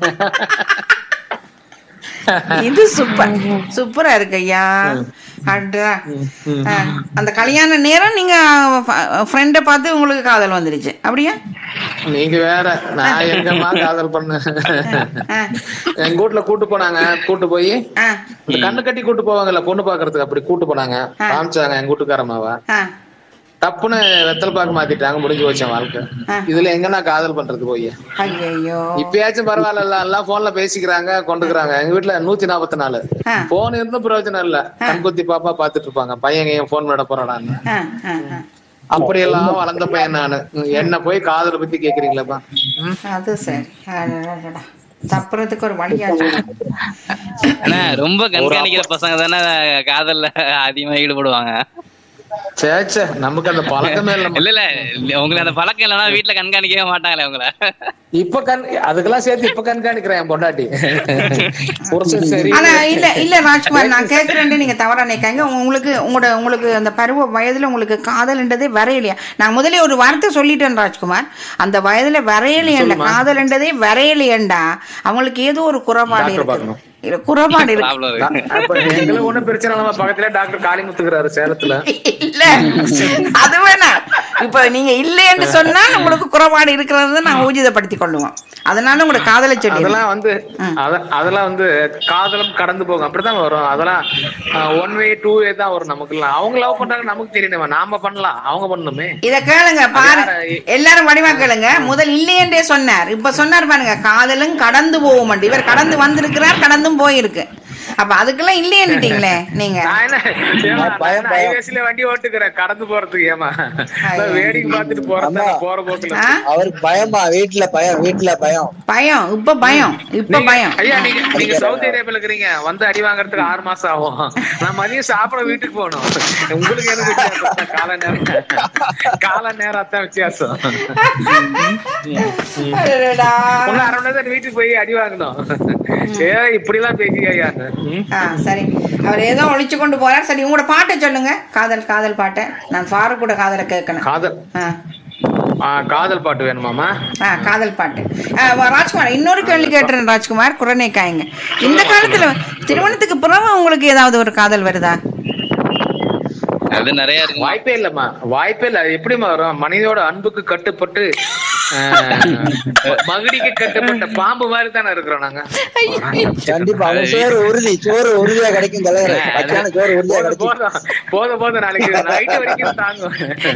இது சூப்பரா இருக்கு ஐயா. அந்த கல்யாண நேரம் நீங்க ஃப்ரெண்ட பார்த்து உங்களுக்கு காதல் வந்துருச்சு அப்படியா? நீங்க வேற, நான் எங்கம்மா காதல் பண்ண. எங்க வீட்டுல கூட்டு போய் இந்த கண்ணு கட்டி கூட்டு போவாங்கல்ல பொண்ணு பாக்குறதுக்கு, அப்படி கூட்டு போனாங்க. காமிச்சாங்க எங்க வீட்டுக்காரமாவா. தப்புன்னு வெத்தல் பாக்க மாத்திட்டாங்க, முடிஞ்சு வச்சேன் வாழ்க்கை. இதுல எங்கன்னா காதல் பண்றது போய்? இப்பயாச்சும் பரவாயில்ல, எல்லாம் போன்ல பேசிக்கிறாங்க கொண்டுக்கிறாங்க. எங்க வீட்டுல 144 போன் இருந்தும் பிரயோஜனம் இல்ல. கண்குத்தி பாப்பா பாத்துட்டு இருப்பாங்க, பையன் என் போன் விட போறாடான்னு. அப்படி எல்லாம் வளர்ந்த பையன் நானு. என்ன போய் காதலை பத்தி கேக்குறீங்களாப்பா? அது சரி, தப்புறதுக்கு ஒரு வழியா. ரொம்ப கண்காணிக்கிற பசங்க தானே காதல்ல அதிகமா ஈடுபடுவாங்க. நமக்கு அந்த பழக்கமே இல்ல உங்களுக்கு அந்த பழக்கம் இல்லன்னா வீட்டுல கண்காணிக்கவே மாட்டாங்களே உங்களை. இப்ப அதுக்கெல்லாம் சேர்த்து இப்ப கண்காணிக்கிறேன் என் பொண்டாட்டி. ஆனா இல்ல ராஜ்குமார், நான் கேக்குறேன், நீங்க தவறா நினைக்காங்க. உங்களுக்கு அந்த பருவ வயதுல உங்களுக்கு காதல்ன்றதே வரையலையா? நான் முதலே ஒரு வார்த்தை சொல்லிட்டேன் ராஜ்குமார், அந்த வயதுல வரையலையண்டா, காதல்ன்றதே வரையலையண்டா. அவங்களுக்கு ஏதோ ஒரு குறைபாடு இருக்கு. குறைபாடு இருக்கு. ஒண்ணும் பிரச்சனை இல்லாம பக்கத்துல டாக்டர் காளிமுத்துக்கிறாரு சேலத்துல. இல்ல அது வேணா. இப்ப நீங்க இல்லைன்னு சொன்னா உங்களுக்கு குறைபாடு இருக்கிறத நான் ஊர்ஜிதப்படுத்திக் கொள்ளுவோம். அதனால உங்களோட காதலை சொல்லி அதெல்லாம் வந்து காதலும் கடந்து போகும், அப்படிதான் வரும். அதெல்லாம் 1 way 2 way தான் வரும் நமக்கு. அவங்க லவ் பண்றாங்க நமக்கு தெரியணும், நாம பண்ணலாம், அவங்க பண்ணணுமே. இத கேளுங்க பாரு, எல்லாரும் வடிவா கேளுங்க. முதல் இல்லையென்றே சொன்னார், இப்ப சொன்னார் பாருங்க, காதலும் கடந்து போகும். இவர் கடந்து வந்திருக்கிறார், கடந்து வந்தும் போயிருக்கு. அப்ப அதுக்கெல்லாம் இல்லையேன்னுட்டீங்களே நீங்க. வண்டி ஓட்டுக்கிறேன் கடந்து போறதுக்கு. ஏமா வேடிக்கை பார்த்துட்டு போற போக்குல அவருக்கு பயமா? வீட்டுல பயம் பயம் இப்ப பயம். ஐயா நீங்க சவுதி அரேபியால இருக்கிறீங்க, வந்து அடி வாங்குறதுக்கு 6 மாசம் ஆகும். நான் மதியம் சாப்பிட வீட்டுக்கு போகணும். உங்களுக்கு எனக்கு வித்தியாசம் கால நேரம் அதான் வித்தியாசம். ஒன்னு 1/2 மணி நேரம் வீட்டுக்கு போய் அடி வாங்கணும். இப்படி எல்லாம் பேசியா? சரி, அவர் ஏதோ ஒழிச்சு கொண்டு போறார். சரி, உங்களோட பாட்டை சொல்லுங்க. காதல் பாட்டை. நான் ஃபாரூக் கூட காதலை கேட்கணும். காதல் பாட்டு வேணுமாமா? காதல் பாட்டு. ராஜ்குமார், இன்னொரு கேள்வி கேட்டுறேன். ராஜ்குமார் குரணை காய்ங்க. இந்த காலத்துல திருமணத்துக்கு பிறகு உங்களுக்கு ஏதாவது ஒரு காதல் வருதா? அது நிறைய இருக்கு. வாய்ப்பே இல்லம்மா, வாய்ப்பே இல்ல. எப்படிமா வரும்? மனிதோட அன்புக்கு கட்டுப்பட்டு மகிடிக்கு கட்டுப்பட்ட பாம்பு மாதிரி தானே இருக்கிறோம் நாங்க. கண்டிப்பா சோறு உறுதியா கிடைக்கும். போதும் நாளைக்கு நைட்டு வரைக்கும் தாங்கும்.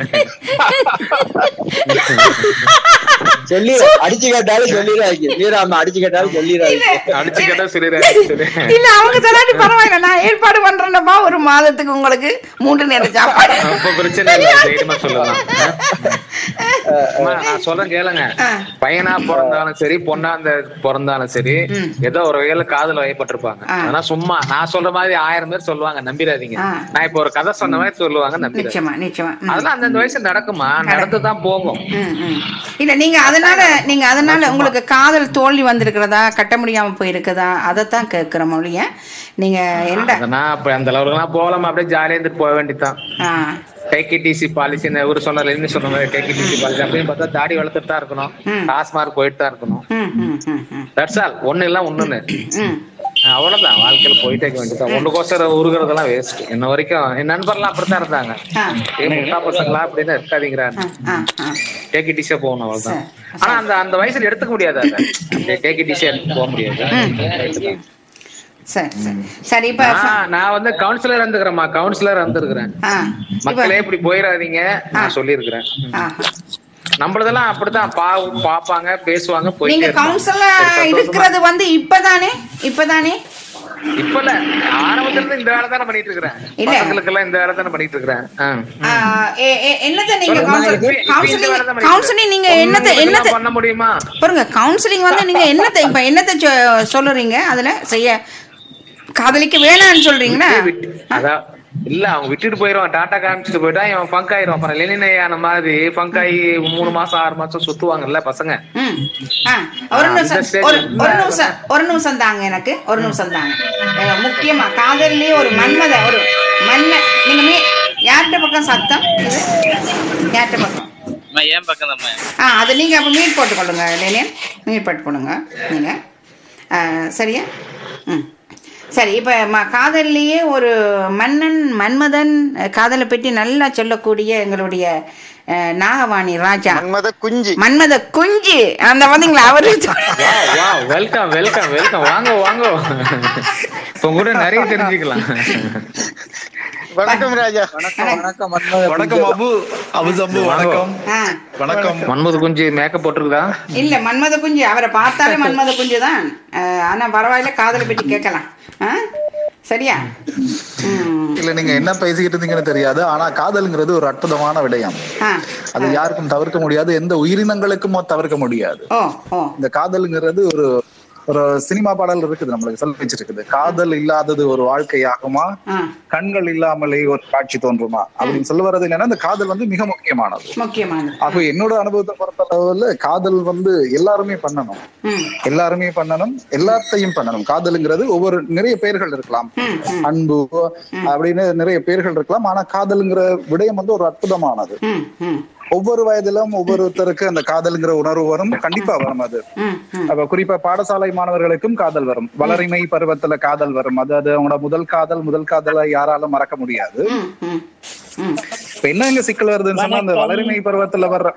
சொல்லி அடிச்சு கேட்டாலும் சொல்லிடுறாங்க. அடிச்சு கேட்டாலும் சொல்லிடுறாங்க. இல்ல அவங்க தராட்டி பரவாயில்ல, நான் ஏற்பாடு பண்றேன்னப்பா. ஒரு மாதத்துக்கு உங்களுக்கு 3 நேரம் சாப்பாடு. பிரச்சனை இல்ல, தைரியமா சொல்லலாம். நான் சொல்றேன் கேளுங்க. பையனா பிறந்தாலும் சரி, பொண்ணா பிறந்தாலும் சரி, ஏதோ ஒரு வகையில காதல் வயப்பட்டிருப்பாங்க. ஆனா சும்மா நான் சொல்ற மாதிரி 1000 பேர் சொல்லுவாங்க, நம்பிடாதீங்க. நான் இப்ப ஒரு கதை சொன்ன மாதிரி சொல்லுவாங்க, நம்பிடாதீங்க. அதெல்லாம் அந்தந்த வயசு நடக்குமா, நடந்துதான் போகும். இல்ல நீங்க அதனால உங்களுக்கு காதல் தோல்வி வந்திருக்கிறதா, கட்ட முடியாம போயிருக்குதா, அதைத்தான் கேட்கிற மொழிய. நீங்க அப்ப அந்த அளவுக்கு போகலாமா? அப்படியே ஜாலியா இருந்துட்டு போக வேண்டியதான். டேக்கிடிசி பாலிசி இவரு சொன்னார், என்ன சொன்ன மாதிரி டேக்கிடிசி பாலிசி அப்படின்னு பார்த்தா தாடி வளர்த்துட்டு தான் இருக்கணும், டாஸ்மார்க் போயிட்டு தான் இருக்கணும். That's all. ஒண்ணு இல்ல ஒண்ணுன்னு அவ்வளவுதான். வாழ்க்கையில போயிட்டே இருக்க வேண்டியதான். ஒண்ணுக்கோசரம் உருகுறதெல்லாம் வேஸ்ட். இன்ன வரைக்கும் என் நண்பர்லாம் அப்படித்தான் இருந்தாங்க. பசங்களா அப்படிதான் இருக்காதீங்கிறாங்க. டேக்கிடிசியா போகணும், அவ்வளவுதான். ஆனா அந்த வயசுல எடுத்துக்க முடியாது. டேக்கிடிசியா போக முடியாது. சரி, இப்ப நான் வந்து கவுன்சிலர் இருந்திருக்கிறேன். மக்களே இப்படி போயிடாதீங்க நான் சொல்லியிருக்கிறேன். நம்மளதெல்லாம் அப்படித்தான் பாப்பாங்க, பேசுவாங்க. நீங்க கவுன்சிலர் இருக்கிறது வந்து இப்பதானே இப்ப இல்ல, ஆரம்பத்துல இருந்து இந்த வேலை தானே பண்ணிட்டு இருக்கிறேன். பசங்களுக்கெல்லாம் இந்த வேலை தானே பண்ணிட்டு இருக்கிறேன். என்னத்தை நீங்க கவுன்சிலிங் நீங்க என்னத்தை பண்ண முடியுமா பாருங்க. கவுன்சிலிங் வந்து நீங்க என்னத்தை சொல்லுறீங்க? அதுல செய்ய காதலிக்க வேணான்னு சொல்றீங்கன்னா இல்ல, அவங்க விட்டுட்டு போயிருவான். டாட்டா காமிச்சிட்டு போயிட்டா இவன் பங்க் ஆயிரும். அப்புறம் லெனினையான மாதிரி பங்க் ஆகி 3 மாசம் 6 மாசம் சுத்துவாங்கல்ல பசங்க. ஒரு நிமிஷம் தாங்க, எனக்கு ஒரு நிமிஷம் தாங்க. முக்கியமா காதல்லையே ஒரு நீங்க யார்கிட்ட பக்கம் சத்தம்? யார்கிட்ட பக்கம்? ஏன் பக்கம் தான். அது நீங்க அப்ப மீட் போட்டுக்கொள்ளுங்க. லெனின் மீட் போட்டுக்கொள்ளுங்க நீங்க. சரியா? சரி, இப்ப காதல்லையே ஒரு மன்மதன் காதலை பற்றி நல்லா சொல்லக்கூடிய எங்களுடைய நாகவாணி ராஜா, மன்மத குஞ்சு அந்த பாத்தீங்களா? அவரு வெல்கம் வெல்கம் வெல்கம். வாங்க இப்ப கூட நிறைய தெரிஞ்சுக்கலாம். வணக்கம் ராஜா. வணக்கம் அபு சம்பு. வணக்கம். மன்மத குஞ்சு மேக்கப் போட்டிருக்குதா? இல்ல, மன்மத குஞ்சு அவரை பார்த்தாலே மன்மத குஞ்சு தான். ஆனா பரவாயில்ல, காதலை பற்றி கேட்கலாம். சரியா? இல்ல, நீங்க என்ன பேசிக்கிட்டு இருந்தீங்கன்னு தெரியாது. ஆனா காதல்ங்கிறது ஒரு அற்புதமான விடயம். அது யாருக்கும் தவிர்க்க முடியாது, எந்த உயிரினங்களுக்கும் தவிர்க்க முடியாது. இந்த காதல்ங்கிறது ஒரு சினிமா பாடல் இருக்குது, நம்மளுக்கு சொல்ல வச்சிருக்குது. காதல் இல்லாதது ஒரு வாழ்க்கையாகுமா, கண்கள் இல்லாமலே ஒரு காட்சி தோன்றுமா அப்படின்னு சொல்ல வர்றது என்னன்னா, இந்த காதல் வந்து மிக முக்கியமானது. அப்ப என்னோட அனுபவத்தை பொறுத்தளவுல காதல் வந்து எல்லாருமே பண்ணணும், எல்லாத்தையும் பண்ணணும். காதலுங்கிறது நிறைய பெயர்கள் இருக்கலாம், அன்பு அப்படின்னு நிறைய பெயர்கள் இருக்கலாம். ஆனா காதலுங்கிற விடயம் வந்து ஒரு அற்புதமானது. ஒவ்வொரு வயதிலும் ஒவ்வொருத்தருக்கு அந்த காதல்ங்கிற உணர்வு வரும், கண்டிப்பா வரும். அது அப்ப குறிப்பா பாடசாலை மாணவர்களுக்கும் காதல் வரும், வளரிமை பருவத்துல காதல் வரும். அதாவது அவங்களோட முதல் காதலை யாராலும் மறக்க முடியாது. இப்ப என்ன இங்க சிக்கல் வருதுன்னு சொன்னா, அந்த வளரிமை பருவத்துல வர்ற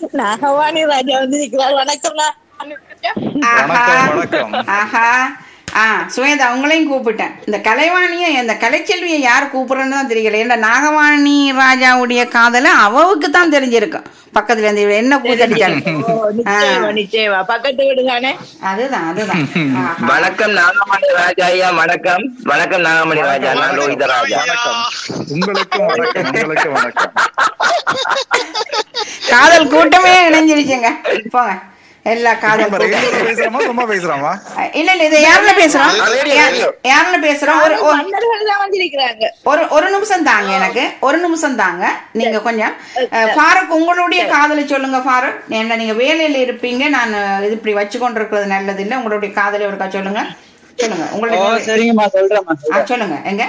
நாகவாணி ராஜா வந்து வணக்கம். சுவேதா உங்களையும் கூப்பிட்டேன். இந்த கலைவாணியை இந்த கலைச்செல்வியை யார் கூப்பிடுறேன்னு தான் தெரியல. ஏன்னா நாகவாணி ராஜாவுடைய காதல அவவுக்கு தான் தெரிஞ்சிருக்கும். பக்கத்துல இருந்து என்ன கூத்தடிச்சாலும் பக்கத்து வீடு தானே. அதுதான் அதுதான். வணக்கம் நாகமணி ராஜா ஐயா. வணக்கம் வணக்கம் நாகமணி ராஜா. நான் லோகித ராஜா. உங்களுக்கு வணக்கம். உங்களுக்கு வணக்கம். காதல் கூட்டமே இணைஞ்சிருச்சுங்க. போங்க எல்லா காதல் பேசுறோமா சும்மா பேசுறாமா? இல்ல இல்ல இது யாருல பேசுறோம் யாருல பேசுறோம். ஒரு நிமிஷம் தாங்க, எனக்கு ஒரு நிமிஷம் தாங்க. நீங்க கொஞ்சம் ஃபாரூக் உங்களுடைய காதலை சொல்லுங்க. ஃபாரூக், என்ன நீங்க வேலையில இருப்பீங்க, நான் இது இப்படி வச்சு கொண்டு இருக்கிறது நல்லது இல்ல. உங்களுடைய காதலை ஒருக்கா சொல்லுங்க. சொல்லுங்க உங்களுடைய. சரிங்கம்மா சொல்றேன். சொல்லுங்க. எங்க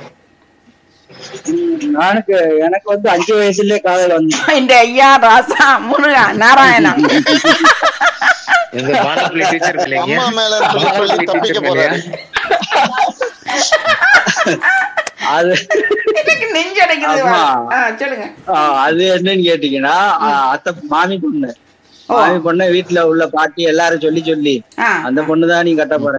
எனக்கு வந்து 5 வயசுலயே காதல் வந்து இந்த ஐயா ராசா முருகா நாராயணா அம்மா மேல சொல்லி தப்பிக்க போறாரு. அது நெஞ்சடைக்குது. சொல்லுங்க. அது என்னன்னு கேட்டீங்கன்னா, அத்தை மாமி பொண்ணு வீட்டுல உள்ள பாட்டி எல்லாரும் சொல்லி அந்த பொண்ணுதான் நீ கட்ட போற